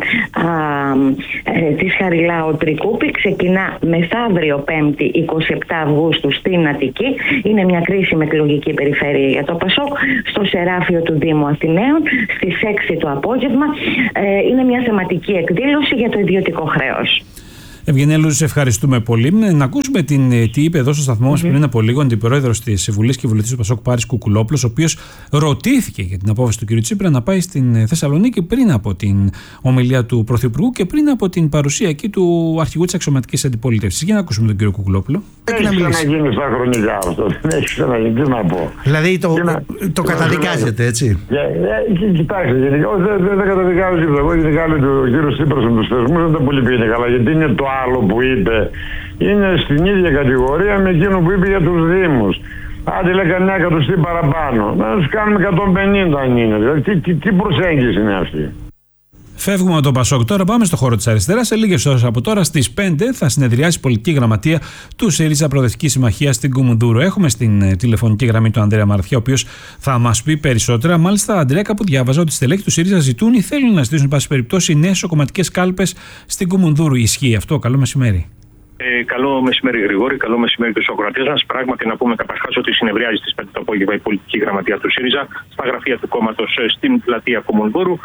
της Χαριλάου Τρικούπη ξεκινά μεθαύριο 5η 27 Αυγούστου στην Αττική. Είναι μια κρίσιμη εκλογική περιφέρεια για το ΠΑΣΟΚ, στο Σεράφιο του Δήμου Αθηναίων, στις 6 το απόγευμα. Είναι μια θεματική εκδήλωση για το ιδιωτικό χρέος. Ευγενέλου, σε ευχαριστούμε πολύ. Να ακούσουμε τι είπε εδώ στο σταθμό μας πριν από λίγο αντιπρόεδρος της Βουλής και βουλευτής του ΠΑΣΟΚ Πάρης Κουκουλόπουλος, ο οποίος ρωτήθηκε για την απόφαση του κ. Τσίπρα να πάει στην Θεσσαλονίκη πριν από την ομιλία του Πρωθυπουργού και πριν από την παρουσία εκεί του αρχηγού της αξιωματικής αντιπολίτευσης. Για να ακούσουμε τον κ. Κουκουλόπουλο. Δεν έχει ξαναγίνει στα χρονικά αυτό. Δεν έχει ξαναγίνει. Τι να πω. Δηλαδή το καταδικάζετε, έτσι. Κοιτάξτε, δεν καταδικάζω τίποτα. Εγώ γενικά λέω ότι ο κ. Τσίπρας με τους θεσμούς δεν τα πολύ πήγαινε καλά, γιατί είναι το άλλο που είπε είναι στην ίδια κατηγορία με εκείνο που είπε για τους Δήμους. Άντε λέει κανένα εκατοστή παραπάνω. Να τους κάνουμε 150 αν είναι. Δηλαδή τι προσέγγιση είναι αυτή. Φεύγουμε από το ΠΑΣΟΚ τώρα, πάμε στο χώρο της αριστεράς. Σε λίγες ώρες από τώρα, στις 5, θα συνεδριάσει η πολιτική γραμματεία του ΣΥΡΙΖΑ Προοδευτική Συμμαχία στην Κουμουνδούρου. Έχουμε στην τηλεφωνική γραμμή του Ανδρέα Μαραθιά, ο οποίος θα μας πει περισσότερα. Μάλιστα, Ανδρέα, κάπου διάβαζα ότι οι στελέχοι του ΣΥΡΙΖΑ ζητούν ή θέλουν να στήσουν, εν πάση περιπτώσει, νέες ισοκομματικές κάλπες στην Κουμουνδούρου. Ισχύει αυτό? Καλό μεσημέρι. Καλό μεσημέρι, Γρηγόρη. Καλό μεσημέρι του ακροατές μας. Πράγματι, να πούμε καταρχάς ότι συνεδριάζει στις 5 το απόγευμα η πολιτική γραμματεία του ΣΥΡΙΖΑ στα γραφεία του κόμματος στην πλατεία Κουμουνδούρου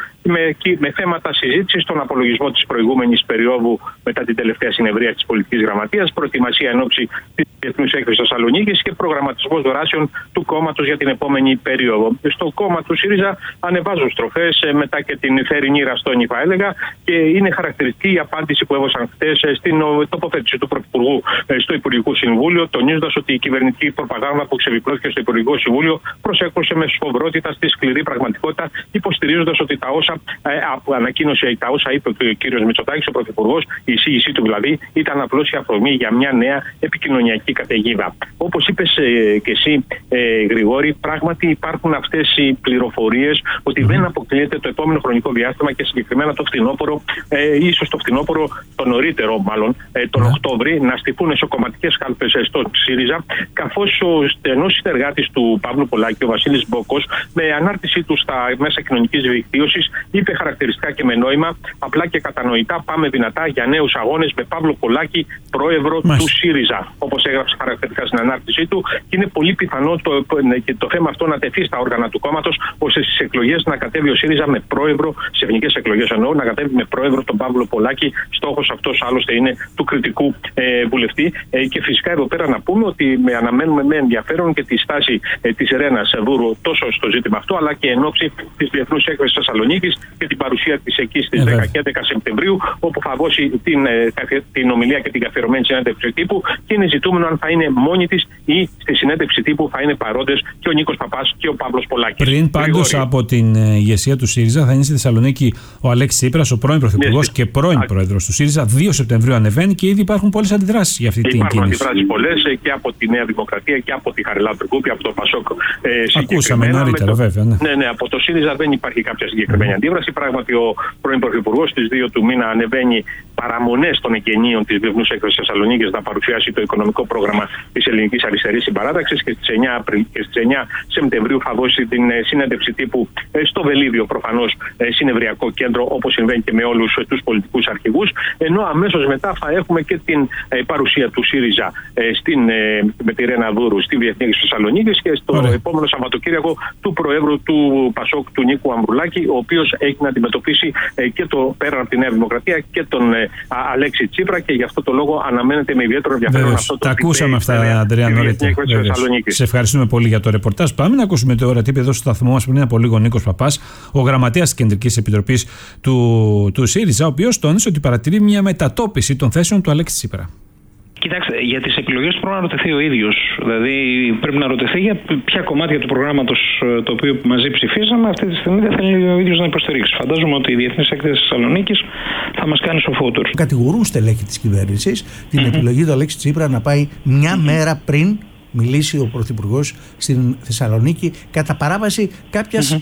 με θέματα συζήτησης στον απολογισμό της προηγούμενης περίοδου μετά την τελευταία συνεδρία της πολιτικής γραμματείας, προετοιμασία εν ώψη της Διεθνούς Έκθεσης Θεσσαλονίκης και προγραμματισμός δράσεων του κόμματος για την επόμενη περίοδο. Στο κόμμα του ΣΥΡΙΖΑ ανεβάζουν στροφές μετά και την θερινή ραστόνη, θα έλεγα, και είναι χαρακτηριστική η απάντηση που έδωσαν χτες στην τοποθέτηση του Πρωθυπουργού στο Υπουργικό Συμβούλιο, τονίζοντας ότι η κυβερνητική προπαγάνδα που ξεδιπλώθηκε στο Υπουργικό Συμβούλιο προσέκρουσε με σφοδρότητα στη σκληρή πραγματικότητα, υποστηρίζοντας ότι τα όσα ανακοίνωσε, τα όσα είπε ο κ. Μητσοτάκης, ο Πρωθυπουργός, η εισήγησή του δηλαδή, ήταν απλώς η αφορμή για μια νέα επικοινωνιακή καταιγίδα. Όπως είπες και εσύ, Γρηγόρη, πράγματι υπάρχουν αυτές οι πληροφορίες ότι δεν αποκλείεται το επόμενο χρονικό διάστημα και συγκεκριμένα το φθινόπωρο, ίσως το φθινόπωρο, το νωρίτερο μάλλον, τον Οκτώβρη, να στηθούν εσωκομματικές κάλπες στο ΣΥΡΙΖΑ, καθώς ο στενός συνεργάτης του Παύλου Πολάκη, ο Βασίλης Μπόκος, με ανάρτησή του στα μέσα κοινωνικής δικτύωσης, είπε χαρακτηριστικά και με νόημα, απλά και κατανοητά, πάμε δυνατά για νέους αγώνες με Παύλο Πολάκη, πρόεδρο του ΣΥΡΙΖΑ. Όπως έγραψε χαρακτηριστικά στην ανάρτησή του, και είναι πολύ πιθανό το θέμα αυτό να τεθεί στα όργανα του κόμματος, ώστε στις εκλογές να κατέβει ο ΣΥΡΙΖΑ με πρόεδρο, σε εθνικές εκλογές εννοώ, να κατέβει με πρόεδρο τον Παύλο Πολάκη. Στόχος αυτός άλλωστε είναι του κριτικού βουλευτή. Και φυσικά εδώ πέρα να πούμε ότι αναμένουμε με ενδιαφέρον και τη στάση της Ρένας Βούρου τόσο στο ζήτημα αυτό, αλλά και εν ώψη της Διεθνούς Έκθεσης Θεσσαλονίκης και την παρουσία της εκεί στις 10 και 11 Σεπτεμβρίου, όπου θα δώσει την ομιλία και την καθιερωμένη συνέντευξη τύπου, και είναι ζητούμενο αν θα είναι μόνη της ή στη συνέντευξη τύπου θα είναι παρόντες και ο Νίκος Παπάς και ο Παύλος Πολάκης. Πριν πάντως από την ηγεσία του ΣΥΡΙΖΑ θα είναι στη Θεσσαλονίκη ο Αλέξης Τσίπρας, ο πρώην Πρωθυπουργός και πρώην Πρόεδρος του ΣΥΡΙΖΑ. 2 Σεπτεμβρίου ανεβαίνει και ήδη υπάρχουν πολλές αντιδράσεις για αυτή την κίνηση. Υπάρχουν αντιδράσεις πολλές και από τη Νέα Δημοκρατία και από τη Χαριλάου Τρικούπη, από το ΠΑΣΟΚ. Ακούσαμε νωρίτερα, βέβαια. Ναι, από το ΣΥΡΙΖΑ δεν υπάρχει κάποια συγκεκριμένη αντίδραση. Πράγματι, ο πρώην Πρωθυπουργός στις 2 του μήνα ανεβαίνει παραμονές των εγγενείων της Διεθνούς Έκθεσης Θεσσαλονίκης να παρουσιάσει το οικονομικό πρόγραμμα της Ελληνικής Αριστερής Συμπαράταξης, και στις 9 Σεπτεμβρίου θα δώσει την συνέντευξη τύπου στο Βελίδιο, προφανώς συνευριακό κέντρο, όπως συμβαίνει και με όλους τους πολιτικούς αρχηγούς. Ενώ αμέσως μετά θα έχουμε και την παρουσία του ΣΥΡΙΖΑ με τη Ρένα Βούρου στη Διεθνή Έκθεση Θεσσαλονίκης, και στο επόμενο Σαββατοκύριακο του Προέδρου του ΠΑΣΟΚ, του Νίκου Αμβρουλάκη, ο οποίος έχει να αντιμετωπίσει και πέραν από τη Νέα Δημοκρατία και τον Αλέξη Τσίπρα, και γι' αυτό το λόγο αναμένεται με ιδιαίτερο ενδιαφέρον αυτό το. Τα ακούσαμε αυτά, Ανδρέα, νωρίτερα. Σε ευχαριστούμε πολύ για το ρεπορτάζ. Πάμε να ακούσουμε τώρα τι είπε εδώ στο σταθμό μας πριν από λίγο ο Νίκος Παπάς, ο γραμματέας της Κεντρικής Επιτροπής του ΣΥΡΙΖΑ, ο οποίος τόνισε ότι παρατηρεί μια μετατόπιση των θέσεων του Αλέξη Τσίπρα. Κοιτάξτε, για τις εκλογές πρέπει να ρωτηθεί ο ίδιος. Δηλαδή, πρέπει να ρωτηθεί για ποια κομμάτια του προγράμματος το οποίο μαζί ψηφίσαμε αυτή τη στιγμή δεν θέλει ο ίδιος να υποστηρίξει. Φαντάζομαι ότι η Διεθνής Έκθεση Θεσσαλονίκης θα μας κάνει σοφότερους. Κατηγορούν στελέχη της κυβέρνησης την επιλογή του Αλέξη Τσίπρα να πάει μια μέρα πριν μιλήσει ο Πρωθυπουργός στην Θεσσαλονίκη κατά παράβαση κάποιας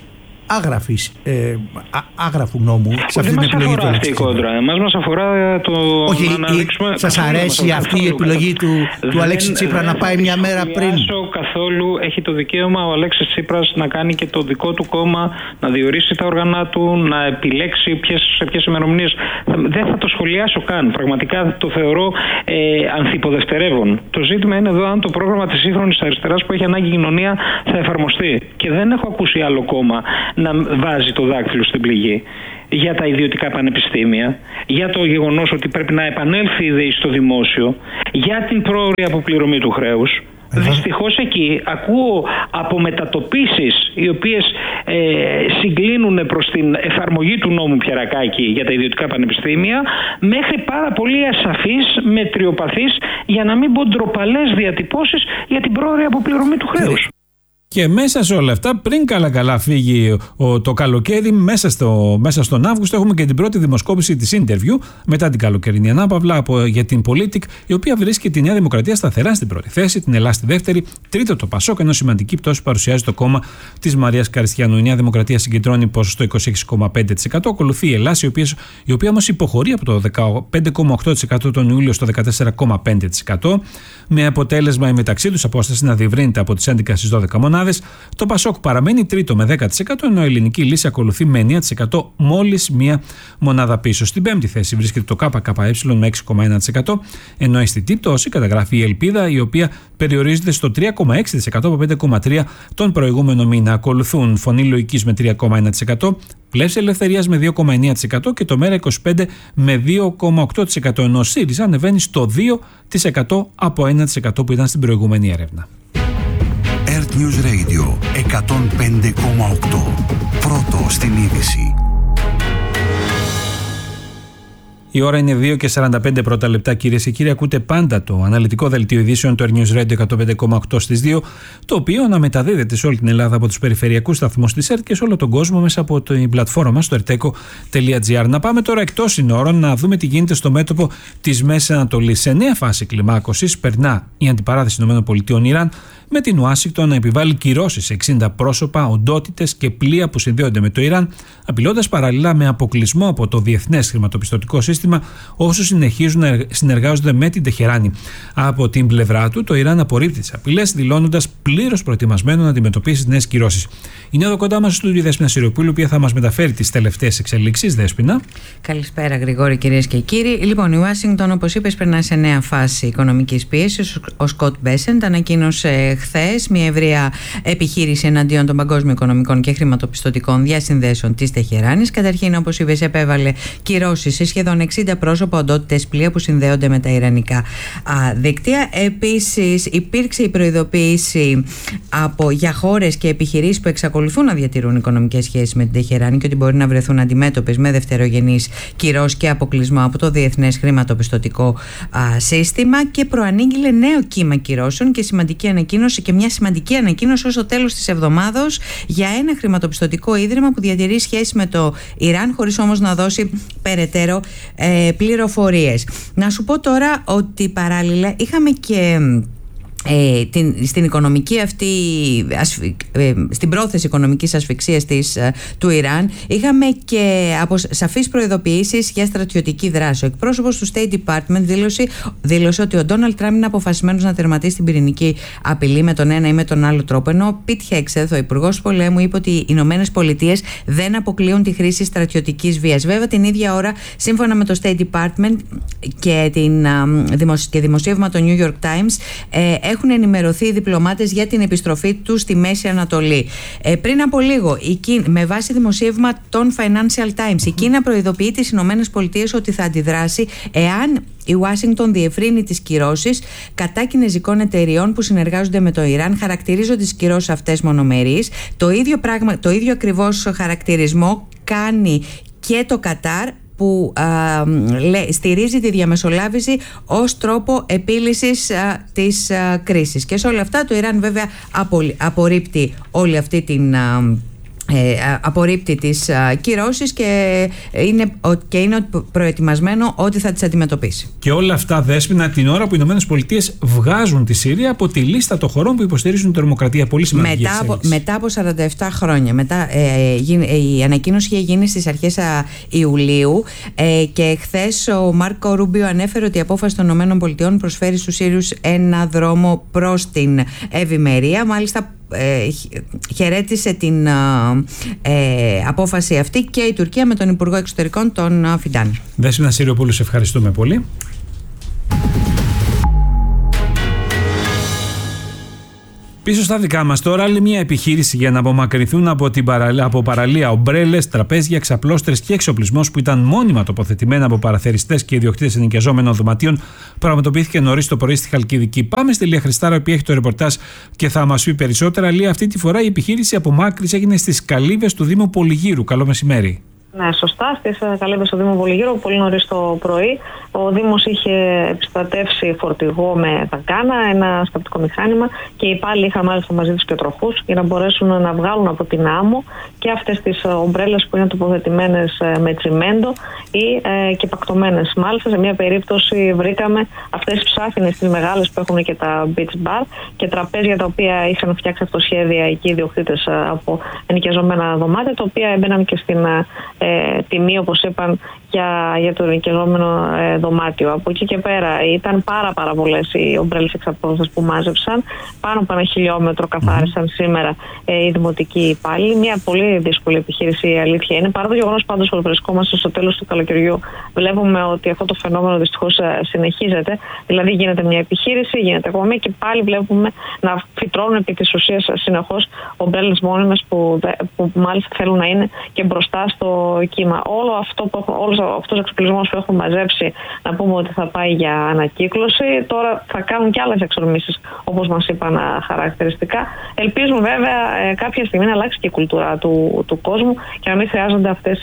άγραφου νόμου σε αυτή την επιλογή του Αλέξη Τσίπρα. Μας αφορά το όχι, σας αρέσει αυτή η επιλογή του Αλέξη Τσίπρα να πάει μια μέρα πριν? Καθόλου. Έχει το δικαίωμα ο Αλέξης Τσίπρας να κάνει και το δικό του κόμμα, να διορίσει τα όργανα του, να επιλέξει σε ποιες ημερομηνίες. Δεν θα το σχολιάσω καν. Πραγματικά το θεωρώ ανθυποδευτερεύον. Το ζήτημα είναι εδώ αν το πρόγραμμα της σύγχρονης αριστεράς που έχει ανάγκη η κοινωνία θα εφαρμοστεί. Και δεν έχω ακούσει άλλο κόμμα να βάζει το δάκτυλο στην πληγή για τα ιδιωτικά πανεπιστήμια, για το γεγονός ότι πρέπει να επανέλθει η ΔΕΗ στο δημόσιο, για την πρόωρη αποπληρωμή του χρέους. Δυστυχώς εκεί ακούω από μετατοπίσεις οι οποίες συγκλίνουν προς την εφαρμογή του νόμου Πιερακάκη για τα ιδιωτικά πανεπιστήμια, μέχρι πάρα πολύ ασαφείς, μετριοπαθείς, για να μην πω ντροπαλές διατυπώσεις για την πρόωρη αποπληρωμή του χρέους. Και μέσα σε όλα αυτά, πριν καλά φύγει το καλοκαίρι, μέσα στον Αύγουστο, έχουμε και την πρώτη δημοσκόπηση της Interview μετά την καλοκαιρινή ανάπαυλα για την Politic, η οποία βρίσκει τη Νέα Δημοκρατία σταθερά στην πρώτη θέση, την Ελλάδα στη δεύτερη, τρίτο το Πασόκ, ενώ σημαντική πτώση παρουσιάζει το κόμμα της Μαρίας Καριστιανού. Η Νέα Δημοκρατία συγκεντρώνει ποσοστό 26,5%. Ακολουθεί η Ελλάδα, η οποία όμως υποχωρεί από το 15,8% τον Ιούλιο στο 14,5%, με αποτέλεσμα η μεταξύ τους απόσταση να διευρύνεται από τις 11 στις 12 μονάδες. Το Πασόκ παραμένει τρίτο με 10%, ενώ η Ελληνική Λύση ακολουθεί με 9%, μόλις μία μονάδα πίσω. Στην πέμπτη θέση βρίσκεται το ΚΚΕ με 6,1%, ενώ στη πτώση καταγράφει η Ελπίδα, η οποία περιορίζεται στο 3,6% από 5,3% τον προηγούμενο μήνα. Ακολουθούν Φωνή Λογικής με 3,1%, Πλεύση Ελευθερίας με 2,9% και το ΜέΡΑ25 με 2,8%, ενώ ο ΣΥΡΙΖΑ ανεβαίνει στο 2% από 1% που ήταν στην προηγούμενη έρευνα. Earth News Radio 105,8. Πρώτο στην είδηση. Η ώρα είναι 2 και 45 πρώτα λεπτά, κυρίες και κύριοι. Ακούτε πάντα το αναλυτικό δελτίο ειδήσεων του Earth News Radio 105,8 στις 2, το οποίο αναμεταδίδεται σε όλη την Ελλάδα από τους περιφερειακούς σταθμούς της ΕΡΤ και σε όλο τον κόσμο μέσα από την πλατφόρμα μας στο erteco.gr. Να πάμε τώρα εκτός συνόρων να δούμε τι γίνεται στο μέτωπο της Μέσης Ανατολής. Σε νέα φάση κλιμάκωσης περνά η αντιπαράθεση ΗΠΑ Ιράν, με την Ουάσιγκτον να επιβάλλει κυρώσεις σε 60 πρόσωπα, οντότητες και πλοία που συνδέονται με το Ιράν, απειλώντας παραλληλά με αποκλεισμό από το διεθνές χρηματοπιστωτικό σύστημα όσους συνεχίζουν να συνεργάζονται με την Τεχεράνη. Από την πλευρά του, το Ιράν απορρίπτει τις απειλές, δηλώνοντας πλήρως προετοιμασμένο να αντιμετωπίσει τις νέες κυρώσεις. Είναι εδώ κοντά μας στο Δέσποινα Σιριοπούλου, η οποία θα μας μεταφέρει τις τελευταίες εξελίξεις. Δέσποινα. Καλησπέρα, Γρηγόρη, κυρίες και κύριοι. Λοιπόν, η Ουάσιγκτον, όπως είπες, περνά σε νέα φάση οικονομικής πίεσης. Ο Σκοτ Μπέσεντ ανακοίνωσε χθες μια ευρεία επιχείρηση εναντίον των παγκόσμιων οικονομικών και χρηματοπιστωτικών διασυνδέσεων της Τεχεράνης. Καταρχήν, όπως είπες, επέβαλε κυρώσεις σε σχεδόν 60 πρόσωπα, οντότητες, πλοία που συνδέονται με τα ιρανικά δίκτυα. Επίσης, υπήρξε η προειδοποίηση για χώρες και επιχειρήσεις που εξακολουθούν να διατηρούν οικονομικές σχέσεις με την Τεχεράνη και ότι μπορεί να βρεθούν αντιμέτωπες με δευτερογενείς κυρώσεις και αποκλεισμό από το διεθνές χρηματοπιστωτικό σύστημα, και προανήγγειλε νέο κύμα κυρώσεων και μια σημαντική ανακοίνωση ως το τέλος της εβδομάδος για ένα χρηματοπιστωτικό ίδρυμα που διατηρεί σχέση με το Ιράν, χωρίς όμως να δώσει περαιτέρω πληροφορίες. Να σου πω τώρα ότι παράλληλα είχαμε και στην οικονομική αυτή, στην πρόθεση οικονομικής ασφυξίας του Ιράν, είχαμε και σαφείς προειδοποιήσεις για στρατιωτική δράση. Ο εκπρόσωπος του State Department δήλωσε ότι ο Ντόναλντ Τραμπ είναι αποφασισμένος να τερματίσει την πυρηνική απειλή με τον ένα ή με τον άλλο τρόπο, ενώ ο Πιτ Χέγκσεθ, ο υπουργός πολέμου, είπε ότι οι Ηνωμένες Πολιτείες δεν αποκλείουν τη χρήση στρατιωτικής βίας. Βέβαια, την ίδια ώρα, σύμφωνα με το State Department και δημοσίευμα το New York Times, έχουν ενημερωθεί οι διπλωμάτες για την επιστροφή τους στη Μέση Ανατολή. Πριν από λίγο, με βάση δημοσίευμα των Financial Times, η Κίνα προειδοποιεί τις Ηνωμένες Πολιτείες ότι θα αντιδράσει εάν η Ουάσιγκτον διευρύνει τις κυρώσεις κατά κινεζικών εταιριών που συνεργάζονται με το Ιράν, χαρακτηρίζονται τις κυρώσεις αυτές μονομερείς. Το ίδιο ακριβώς χαρακτηρισμό κάνει και το Κατάρ, που στηρίζει τη διαμεσολάβηση ως τρόπο επίλυσης της κρίσης. Και σε όλα αυτά το Ιράν βέβαια απορρίπτει όλη αυτή απορρίπτει τις κυρώσεις και είναι προετοιμασμένο ότι θα τις αντιμετωπίσει. Και όλα αυτά, Δέσποινα, την ώρα που οι ΗΠΑ βγάζουν τη Συρία από τη λίστα των χωρών που υποστηρίζουν τη τρομοκρατία. Πολύ σημαντική μετά από 47 χρόνια. Η ανακοίνωση είχε γίνει στις αρχές Ιουλίου και χθες ο Μάρκο Ρούμπιο ανέφερε ότι η απόφαση των ΗΠΑ προσφέρει στους Σύριους ένα δρόμο προς την ευημερία. Μάλιστα χαιρέτησε την απόφαση αυτή και η Τουρκία με τον Υπουργό Εξωτερικών τον Φιντάν. Δέσποινα Σιριοπούλου, σε ευχαριστούμε πολύ. Πίσω στα δικά μας τώρα, άλλη μια επιχείρηση για να απομακρυνθούν από παραλία ομπρέλες, τραπέζια, εξαπλώστρες και εξοπλισμός που ήταν μόνιμα τοποθετημένα από παραθεριστές και ιδιοκτήτες ενοικιαζόμενων δωματίων, πραγματοποιήθηκε νωρίς το πρωί στη Χαλκιδική. Πάμε στη Λία Χριστάρα, που έχει το ρεπορτάζ και θα μας πει περισσότερα. Λία, αυτή τη φορά η επιχείρηση απομάκρυνση έγινε στις Καλύβες του Δήμου Πολυγύρου. Καλό μεσημέρι. Ναι, σωστά. Στις Καλύβες του Δήμου Πολυγύρου, πολύ νωρίς το πρωί, ο Δήμος είχε επιστρατεύσει φορτηγό με ταγκάνα, ένα σκαπτικό μηχάνημα και οι υπάλληλοι είχαν μάλιστα μαζί τους και τροχούς για να μπορέσουν να βγάλουν από την άμμο και αυτές τις ομπρέλες που είναι τοποθετημένες με τσιμέντο ή και πακτωμένες. Μάλιστα, σε μια περίπτωση βρήκαμε αυτές τις ψάφινες, τις μεγάλες που έχουν και τα beach bar και τραπέζια τα οποία είχαν φτιάξει αυτοσχέδια εκεί οι ιδιοκτήτες από ενοικιαζόμενα δωμάτια, τα οποία έμπαιναν και στην τιμή, όπως είπαν, για το ενοικιαζόμενο δωμάτιο. Από εκεί και πέρα ήταν πάρα πολλές οι ομπρέλες εξαπλώστρες που μάζεψαν. Πάνω από 1 χιλιόμετρο καθάρισαν σήμερα οι δημοτικοί υπάλληλοι. Μια πολύ δύσκολη επιχείρηση, η αλήθεια είναι. Παρά το γεγονός πάντως ότι βρισκόμαστε στο τέλος του καλοκαιριού, βλέπουμε ότι αυτό το φαινόμενο δυστυχώς συνεχίζεται. Δηλαδή γίνεται μια επιχείρηση, γίνεται ακόμα και πάλι βλέπουμε να φυτρώνουν επί της ουσίας συνεχώς ομπρέλες μόνιμες που μάλιστα θέλουν να είναι και μπροστά στο κύμα. Όλος αυτός ο εξοπλισμός που έχουν μαζέψει, να πούμε ότι θα πάει για ανακύκλωση. Τώρα θα κάνουν και άλλες εξορμήσεις, όπως μας είπαν χαρακτηριστικά. Ελπίζουν βέβαια κάποια στιγμή να αλλάξει και η κουλτούρα του κόσμου και να μην χρειάζονται αυτές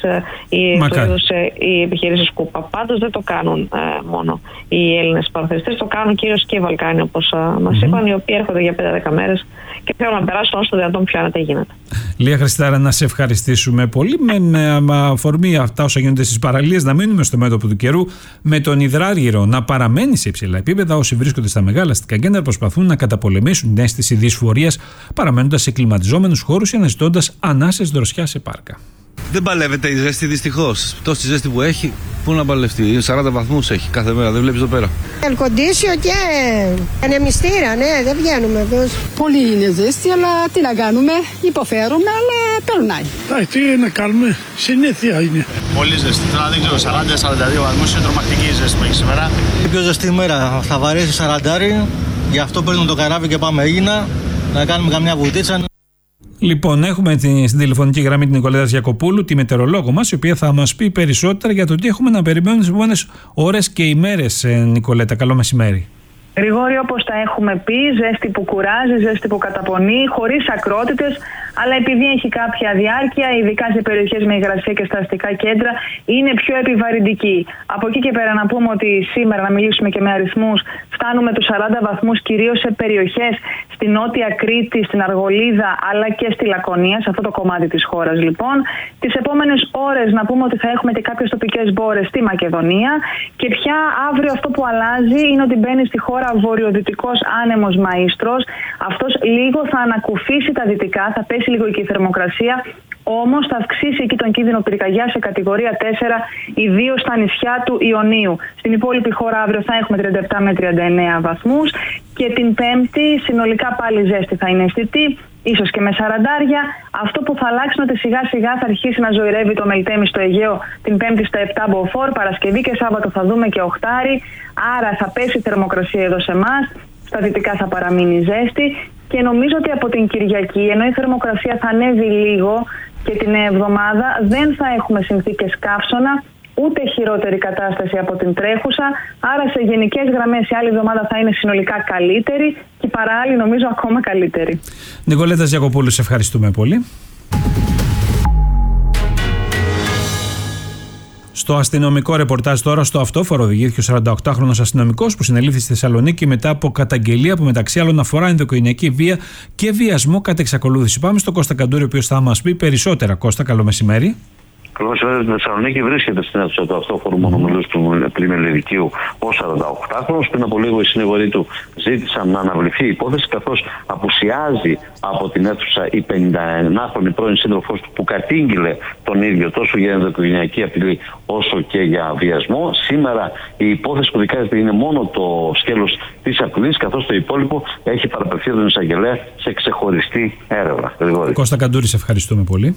οι επιχειρήσεις σκούπα. Πάντως δεν το κάνουν μόνο οι Έλληνες παραθεριστές, το κάνουν κυρίως και οι Βαλκάνοι, όπως μας είπαν, οι οποίοι έρχονται για 5-10 μέρες και θέλουν να περάσουν όσο το δυνατόν πιο άνετα γίνεται. Λία Χριστάρα, να σε ευχαριστήσουμε πολύ. Με αφορμή αυτά όσα γίνονται στις παραλίες, να μείνουμε στο μέτωπο του καιρού, με τον υδράργυρο να παραμένει σε υψηλά επίπεδα. Όσοι βρίσκονται στα μεγάλα αστικά κέντρα προσπαθούν να καταπολεμήσουν την αίσθηση δυσφορίας, παραμένοντας σε κλιματιζόμενους χώρους ή αναζητώντας ανάσες δροσιά σε πάρκα. Δεν παλεύεται η ζέστη, δυστυχώς. Τόση ζέστη που έχει, πού να παλευτεί. 40 βαθμούς έχει κάθε μέρα, δεν βλέπεις εδώ πέρα. Ελκοντήσιο και ανεμιστήρα, ναι, δεν βγαίνουμε εδώ. Πολύ είναι ζέστη, αλλά τι να κάνουμε, υποφέρουμε, αλλά περνάει. Τι να κάνουμε, συνήθεια είναι. Πολύ ζέστη, τώρα δεν ξέρω, 40-42 βαθμούς είναι τρομακτική η ζέστη που έχει σήμερα. Η πιο ζεστή μέρα, θα βαρέσει 40, γι' αυτό παίρνουμε το καράβι και πάμε Αίγινα, να κάνουμε καμιά βουτίτσα. Λοιπόν, έχουμε στην τηλεφωνική γραμμή την Νικολέτα Γιακοπούλου, τη μετεωρολόγο μας, η οποία θα μας πει περισσότερα για το τι έχουμε να περιμένουμε τις επόμενες ώρες και ημέρες. Νικολέτα, καλό μεσημέρι. Γρηγόρη, όπως τα έχουμε πει, ζέστη που κουράζει, ζέστη που καταπονεί, χωρίς ακρότητες, αλλά επειδή έχει κάποια διάρκεια, ειδικά σε περιοχές με υγρασία και στα αστικά κέντρα, είναι πιο επιβαρυντική. Από εκεί και πέρα να πούμε ότι σήμερα, να μιλήσουμε και με αριθμούς, φτάνουμε τους 40 βαθμούς κυρίως σε περιοχές στη Νότια Κρήτη, στην Αργολίδα, αλλά και στη Λακωνία, σε αυτό το κομμάτι της χώρας λοιπόν. Τις επόμενες ώρες να πούμε ότι θα έχουμε και κάποιες τοπικές μπόρες στη Μακεδονία και πια αύριο αυτό που αλλάζει είναι ότι μπαίνει στη χώρα βορειοδυτικός άνεμος Μαΐστρος. Αυτός λίγο θα ανακουφίσει τα δυτικά, θα πέσει λίγο και η θερμοκρασία, όμως θα αυξήσει εκεί τον κίνδυνο πυρκαγιάς σε κατηγορία 4, ιδίως στα νησιά του Ιωνίου. Στην υπόλοιπη χώρα αύριο θα έχουμε 37 με 39 βαθμούς και την Πέμπτη συνολικά πάλι ζέστη θα είναι αισθητή, ίσως και με 40. Αυτό που θα αλλάξει είναι ότι σιγά σιγά θα αρχίσει να ζωηρεύει το Μελτέμι στο Αιγαίο την Πέμπτη στα 7 μποφόρ, Παρασκευή και Σάββατο θα δούμε και 8, άρα θα πέσει η θερμοκρασία εδώ σε εμάς, στα δυτικά θα παραμείνει ζέστη και νομίζω ότι από την Κυριακή, ενώ η θερμοκρασία θα ανέβει λίγο και την εβδομάδα δεν θα έχουμε συνθήκες καύσωνα, ούτε χειρότερη κατάσταση από την τρέχουσα, άρα σε γενικές γραμμές η άλλη εβδομάδα θα είναι συνολικά καλύτερη και παρά άλλη νομίζω ακόμα καλύτερη. Νικολέτα Γιακοπούλου, σε ευχαριστούμε πολύ. Στο αστυνομικό ρεπορτάζ τώρα, στο αυτόφορο οδηγήθηκε ο 48χρονος αστυνομικός που συνελήφθη στη Θεσσαλονίκη μετά από καταγγελία που μεταξύ άλλων αφορά ενδοοικογενειακή βία και βιασμό κατά εξακολούθηση. Πάμε στον Κώστα Καντούρη, ο οποίος θα μας πει περισσότερα. Κώστα, καλό μεσημέρι. Καλώς ήρθατε. Στη Θεσσαλονίκη βρίσκεται στην αίθουσα του αυτόφορου μονομιλούς του πλημελιδικίου ο 48χρονος. Πριν από λίγο οι συνήγοροι του ζήτησαν να αναβληθεί η υπόθεση, καθώς απουσιάζει από την αίθουσα η 51χρονη πρώην σύντροφός του που κατήγγειλε τον ίδιο τόσο για ενδοοικογενειακή απειλή όσο και για βιασμό. Σήμερα η υπόθεση που δικάζεται είναι μόνο το σκέλος της απειλής, καθώς το υπόλοιπο έχει παραπευθεί τον εισαγγελέα σε ξεχωριστή έρευνα. Κώστα Καντούρη, σε ευχαριστούμε πολύ.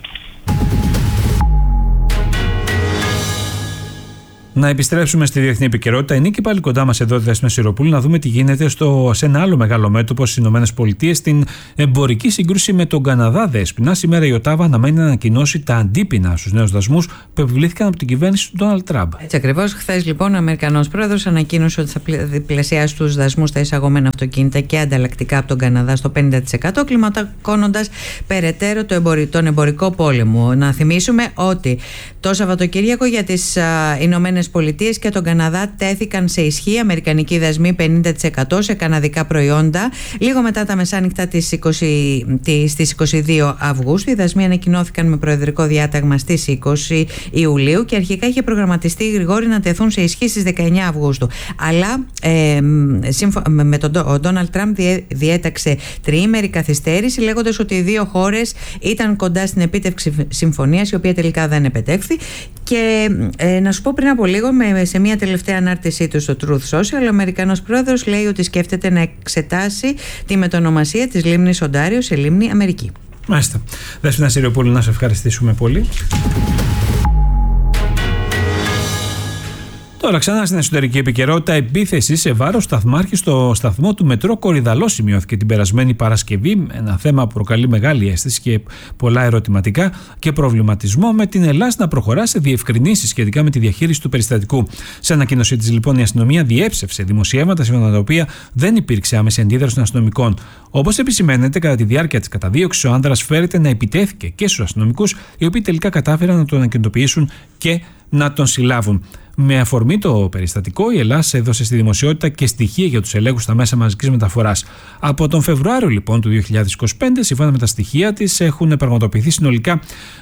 Να επιστρέψουμε στη διεθνή επικαιρότητα. Η Νίκη πάλι κοντά μας εδώ, Δέσποινα Σιροπούλου, να δούμε τι γίνεται σε ένα άλλο μεγάλο μέτωπο στις ΗΠΑ, στην εμπορική σύγκρουση με τον Καναδά. Δέσποινα, σήμερα η Οτάβα αναμένει να ανακοινώσει τα αντίπεινα στους νέους δασμούς που επιβλήθηκαν από την κυβέρνηση του Ντόναλντ Τραμπ. Έτσι ακριβώς. Χθες, λοιπόν, ο Αμερικανός πρόεδρος ανακοίνωσε ότι θα διπλασιάσει τους δασμούς στα εισαγόμενα αυτοκίνητα και ανταλλακτικά από τον Καναδά στο 50%, κλιμακώνοντας περαιτέρω τον εμπορικό πόλεμο. Να θυμίσουμε ότι το Σαββατοκύριακο για τις Ηνωμένες Πολιτείες και τον Καναδά τέθηκαν σε ισχύ αμερικανικοί δασμοί 50% σε καναδικά προϊόντα. Λίγο μετά τα μεσάνυχτα στις 22 Αυγούστου, οι δασμοί ανακοινώθηκαν με προεδρικό διάταγμα στις 20 Ιουλίου και αρχικά είχε προγραμματιστεί γρηγόρη να τεθούν σε ισχύ στις 19 Αυγούστου. Αλλά με ο Ντόναλντ Τραμπ διέταξε τριήμερη καθυστέρηση, λέγοντας ότι οι δύο χώρες ήταν κοντά στην επίτευξη συμφωνίας, η οποία τελικά δεν επετέχθη. Και να σου πω, πριν από λίγο, σε μια τελευταία ανάρτησή του στο Truth Social, ο Αμερικανός πρόεδρος λέει ότι σκέφτεται να εξετάσει τη μετονομασία της λίμνης Οντάριο σε λίμνη Αμερική. Μάλιστα. Δέσποινα Σιροπούλου, να σε ευχαριστήσουμε πολύ. Τώρα, ξανά στην εσωτερική επικαιρότητα, επίθεση σε βάρος σταθμάρχη στο σταθμό του μετρό Κορυδαλό σημειώθηκε την περασμένη Παρασκευή. Ένα θέμα που προκαλεί μεγάλη αίσθηση και πολλά ερωτηματικά και προβληματισμό, με την Ελλάδα να προχωρά σε διευκρινήσεις σχετικά με τη διαχείριση του περιστατικού. Σε ανακοίνωσή της, λοιπόν, η αστυνομία διέψευσε δημοσιεύματα σύμφωνα με τα οποία δεν υπήρξε άμεση αντίδραση των αστυνομικών. Όπως επισημαίνεται, κατά τη διάρκεια της καταδίωξης, ο άνδρας φέρεται να επιτέθηκε και στους αστυνομικούς, οι οποίοι τελικά κατάφεραν να τον ακινητοποιήσουν και να τον συλλάβουν. Με αφορμή το περιστατικό, η Ελλάδα έδωσε στη δημοσιότητα και στοιχεία για τους ελέγχους στα μέσα μαζικής μεταφοράς. Από τον Φεβρουάριο, λοιπόν, του 2025, σύμφωνα με τα στοιχεία της, έχουν πραγματοποιηθεί συνολικά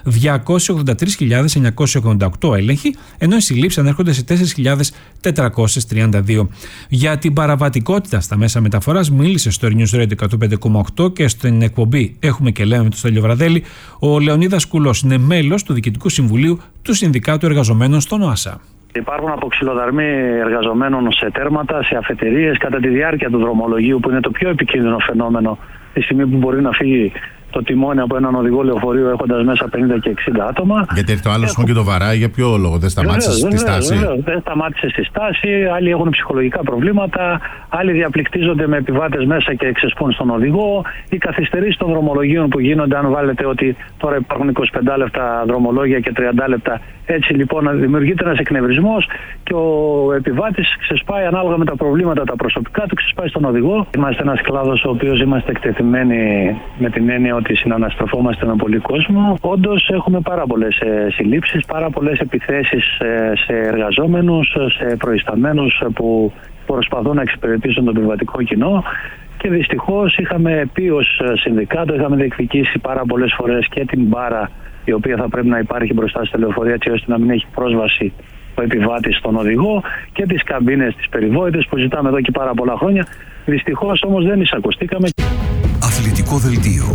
283.988 έλεγχοι, ενώ οι συλλήψεις ανέρχονται σε 4.432. Για την παραβατικότητα στα μέσα μεταφοράς μίλησε στο News Radio 105,8 και στην εκπομπή Έχουμε και λέμε με τον Στέλιο Βραδέλη ο Λεωνίδας Κουλός. Είναι μέλος του Διοικητικού Συμβουλίου του Συνδικάτου Εργαζομένων στον ΟΑΣΑ. Υπάρχουν αποξυλοδαρμοί εργαζομένων σε τέρματα, σε αφετηρίες, κατά τη διάρκεια του δρομολογίου, που είναι το πιο επικίνδυνο φαινόμενο τη στιγμή που μπορεί να φύγει το τιμόνι από έναν οδηγό λεωφορείου έχοντας μέσα 50 και 60 άτομα. Γιατί έρχεται ο άλλος και το βαράει, για ποιο λόγο? Δεν σταμάτησε στη στάση. Δεν σταμάτησε στη στάση. Άλλοι έχουν ψυχολογικά προβλήματα. Άλλοι διαπληκτίζονται με επιβάτες μέσα και ξεσπούν στον οδηγό. Οι καθυστερήσεις των δρομολογίων που γίνονται, αν βάλετε ότι τώρα υπάρχουν 25 λεπτά δρομολόγια και 30 λεπτά. Έτσι, λοιπόν, δημιουργείται ένας εκνευρισμός και ο επιβάτης ξεσπάει ανάλογα με τα προβλήματα τα προσωπικά του, ξεσπάει στον οδηγό. Είμαστε ένας κλάδος ο οποίος είμαστε εκτεθειμένοι με την έννοια ότι συναναστρεφόμαστε με πολύ κόσμο. Όντως έχουμε πάρα πολλές συλλήψεις, πάρα πολλές επιθέσεις σε εργαζόμενους, σε προϊσταμένους που προσπαθούν να εξυπηρετήσουν το επιβατικό κοινό. Και δυστυχώς είχαμε πει ως συνδικάτο, είχαμε διεκδικήσει πάρα πολλές φορές και την μπάρα, η οποία θα πρέπει να υπάρχει μπροστά στη λεωφορεία, έτσι ώστε να μην έχει πρόσβαση ο επιβάτης στον οδηγό, και τις καμπίνες, τις περιβόητες που ζητάμε εδώ και πάρα πολλά χρόνια. Δυστυχώς όμως δεν εισακουστήκαμε. Αθλητικό δελτίο.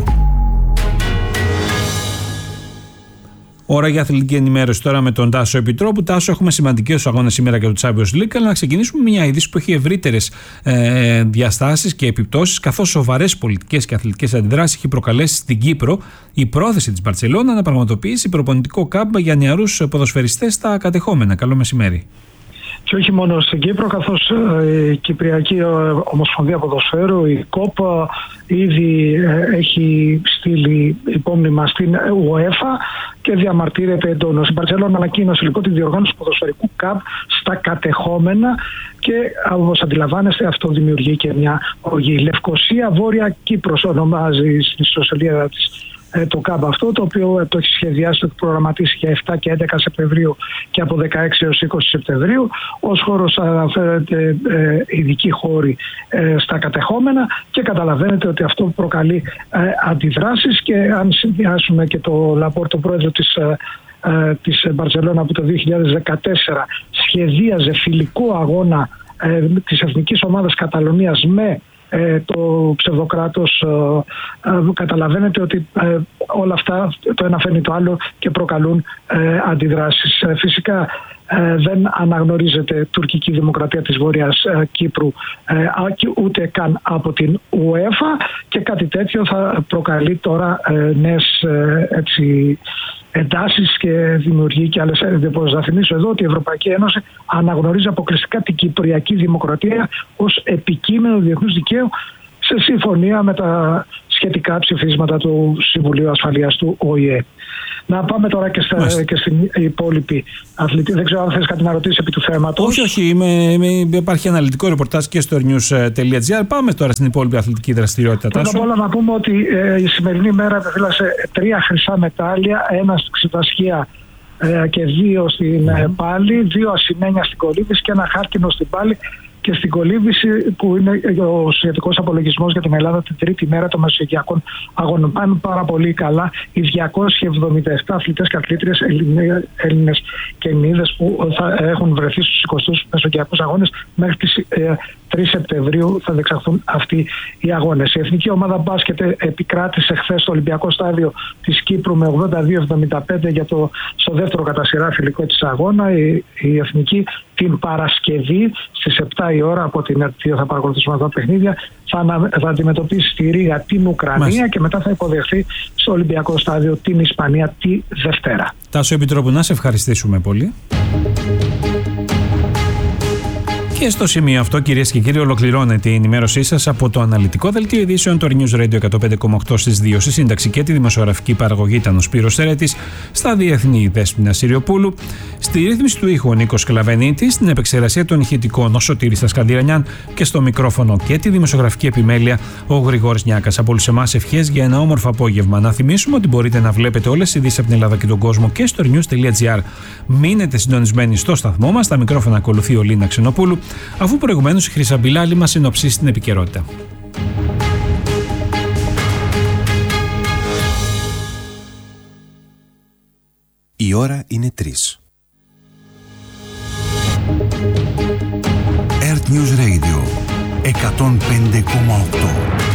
Ώρα για αθλητική ενημέρωση τώρα με τον Τάσο Επιτρόπου. Τάσο, έχουμε σημαντικούς αγώνες σήμερα για το Champions League, αλλά να ξεκινήσουμε με μια είδηση που έχει ευρύτερες διαστάσεις και επιπτώσεις, καθώς σοβαρές πολιτικές και αθλητικές αντιδράσεις έχει προκαλέσει στην Κύπρο η πρόθεση της Μπαρτσελόνα να πραγματοποιήσει προπονητικό κάμπ για νεαρούς ποδοσφαιριστές στα κατεχόμενα. Καλό μεσημέρι. Και όχι μόνο στην Κύπρο, καθώς η Κυπριακή Ομοσπονδία Ποδοσφαίρου, η ΚΟΠ, ήδη έχει στείλει υπόμνημα στην UEFA και διαμαρτύρεται εντόνως. Η Μπαρτσελόνα ανακοίνωσε λοιπόν τη διοργάνωση του ποδοσφαιρικού ΚΑΠ στα κατεχόμενα και, όπως αντιλαμβάνεστε, αυτό δημιουργεί και μια οργή. Λευκοσία Βόρεια Κύπρος ονομάζει στην ιστοσελίδα της το κάμπ αυτό, το οποίο το έχει σχεδιάσει, το έχει προγραμματίσει για 7 και 11 Σεπτεμβρίου και από 16 έως 20 Σεπτεμβρίου. Ως χώρος αναφέρεται ειδικοί χώροι στα κατεχόμενα και καταλαβαίνετε ότι αυτό προκαλεί αντιδράσεις, και αν συνδυάσουμε και το Λαπόρτ, το πρόεδρο της Μπαρσελόνα, που το 2014 σχεδίαζε φιλικό αγώνα της εθνικής ομάδας Καταλωνίας με το ψευδοκράτος, καταλαβαίνετε ότι όλα αυτά το ένα φέρνει το άλλο και προκαλούν αντιδράσεις. Φυσικά δεν αναγνωρίζεται τουρκική δημοκρατία της Βόρειας Κύπρου ούτε καν από την UEFA, και κάτι τέτοιο θα προκαλεί τώρα νέες εντάσεις και δημιουργεί και άλλες. Θα θυμίσω εδώ ότι η Ευρωπαϊκή Ένωση αναγνωρίζει αποκλειστικά την Κυπριακή Δημοκρατία ως επικείμενο διεθνούς δικαίου, σε συμφωνία με τα σχετικά ψηφίσματα του Συμβουλίου Ασφαλείας του ΟΗΕ. Να πάμε τώρα και στην υπόλοιπη αθλητή. Δεν ξέρω αν θες κάτι να ρωτήσεις επί του θέματος. Όχι. Υπάρχει αναλυτικό ρεπορτάζ και στο news.gr. Πάμε τώρα στην υπόλοιπη αθλητική δραστηριότητα. Πρώτα απ' όλα να πούμε ότι η σημερινή μέρα επιφύλασε 3 χρυσά μετάλλια, 1 στην ξετασχία και 2 στην πάλη, 2 ασημένια στην κολύμβηση και 1 χάρκινο στην πάλη. Και στην κολύμβηση, που είναι ο σχετικός απολογισμός για την Ελλάδα την τρίτη μέρα των Μεσογειακών Αγώνων, πάνε πάρα πολύ καλά οι 277 αθλητές και αθλήτριες, Έλληνες και Ελληνίδες, που θα έχουν βρεθεί στους 20ους Μεσογειακούς Αγώνες. Μέχρι τις 3 Σεπτεμβρίου θα διεξαχθούν αυτοί οι αγώνες. Η εθνική ομάδα μπάσκετ επικράτησε χθες στο Ολυμπιακό Στάδιο της Κύπρου με 82-75 στο δεύτερο κατά σειρά φιλικό της αγώνα. Η εθνική την Παρασκευή στις 7 η ώρα, από την οποία θα παρακολουθήσουμε αυτά τα παιχνίδια, θα αντιμετωπίσει στη Ρήγα την Ουκρανία και μετά θα υποδεχθεί στο Ολυμπιακό Στάδιο την Ισπανία τη Δευτέρα. Τάσο Επιτρόπου, να σε ευχαριστήσουμε πολύ. Και στο σημείο αυτό, κυρίες και κύριοι, ολοκληρώνεται η ενημέρωσή σας από το αναλυτικό δελτίο ειδήσεων του News Radio 105,8 στις 2. Στη σύνταξη και τη δημοσιογραφική παραγωγή ήταν ο Σπύρος Σέρετης, στα διεθνή η Δέσποινα Συριοπούλου, στη ρύθμιση του ήχου ο Νίκος Κλαβενίτης, στην επεξεργασία των ηχητικών ο Σωτήρης Τασκανδιρανιάν και στο μικρόφωνο και τη δημοσιογραφική επιμέλεια ο Γρηγόρης Νιάκας. Από όλους εμάς ευχές για ένα όμορφο απόγευμα. Να θυμίσουμε ότι μπορείτε να βλέπετε όλες τις ειδήσεις από την Ελλάδα και τον κόσμο και στο news.gr. Μείνετε συντονισμένοι στο σταθμό μας. Στα μικρόφωνα ακολουθεί ο Λίνα Ξενοπούλου, αφού προηγουμένως η Χρύσα Μπιλάλη μας συνοψίσει την επικαιρότητα. Η ώρα είναι 3. Earth News Radio 105,8.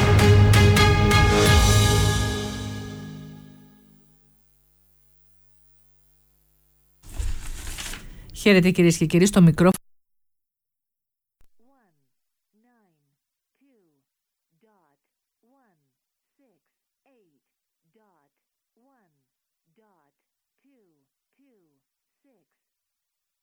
Χαίρετε κυρίες και κύριοι, στο μικρόφωνο. .168.1.1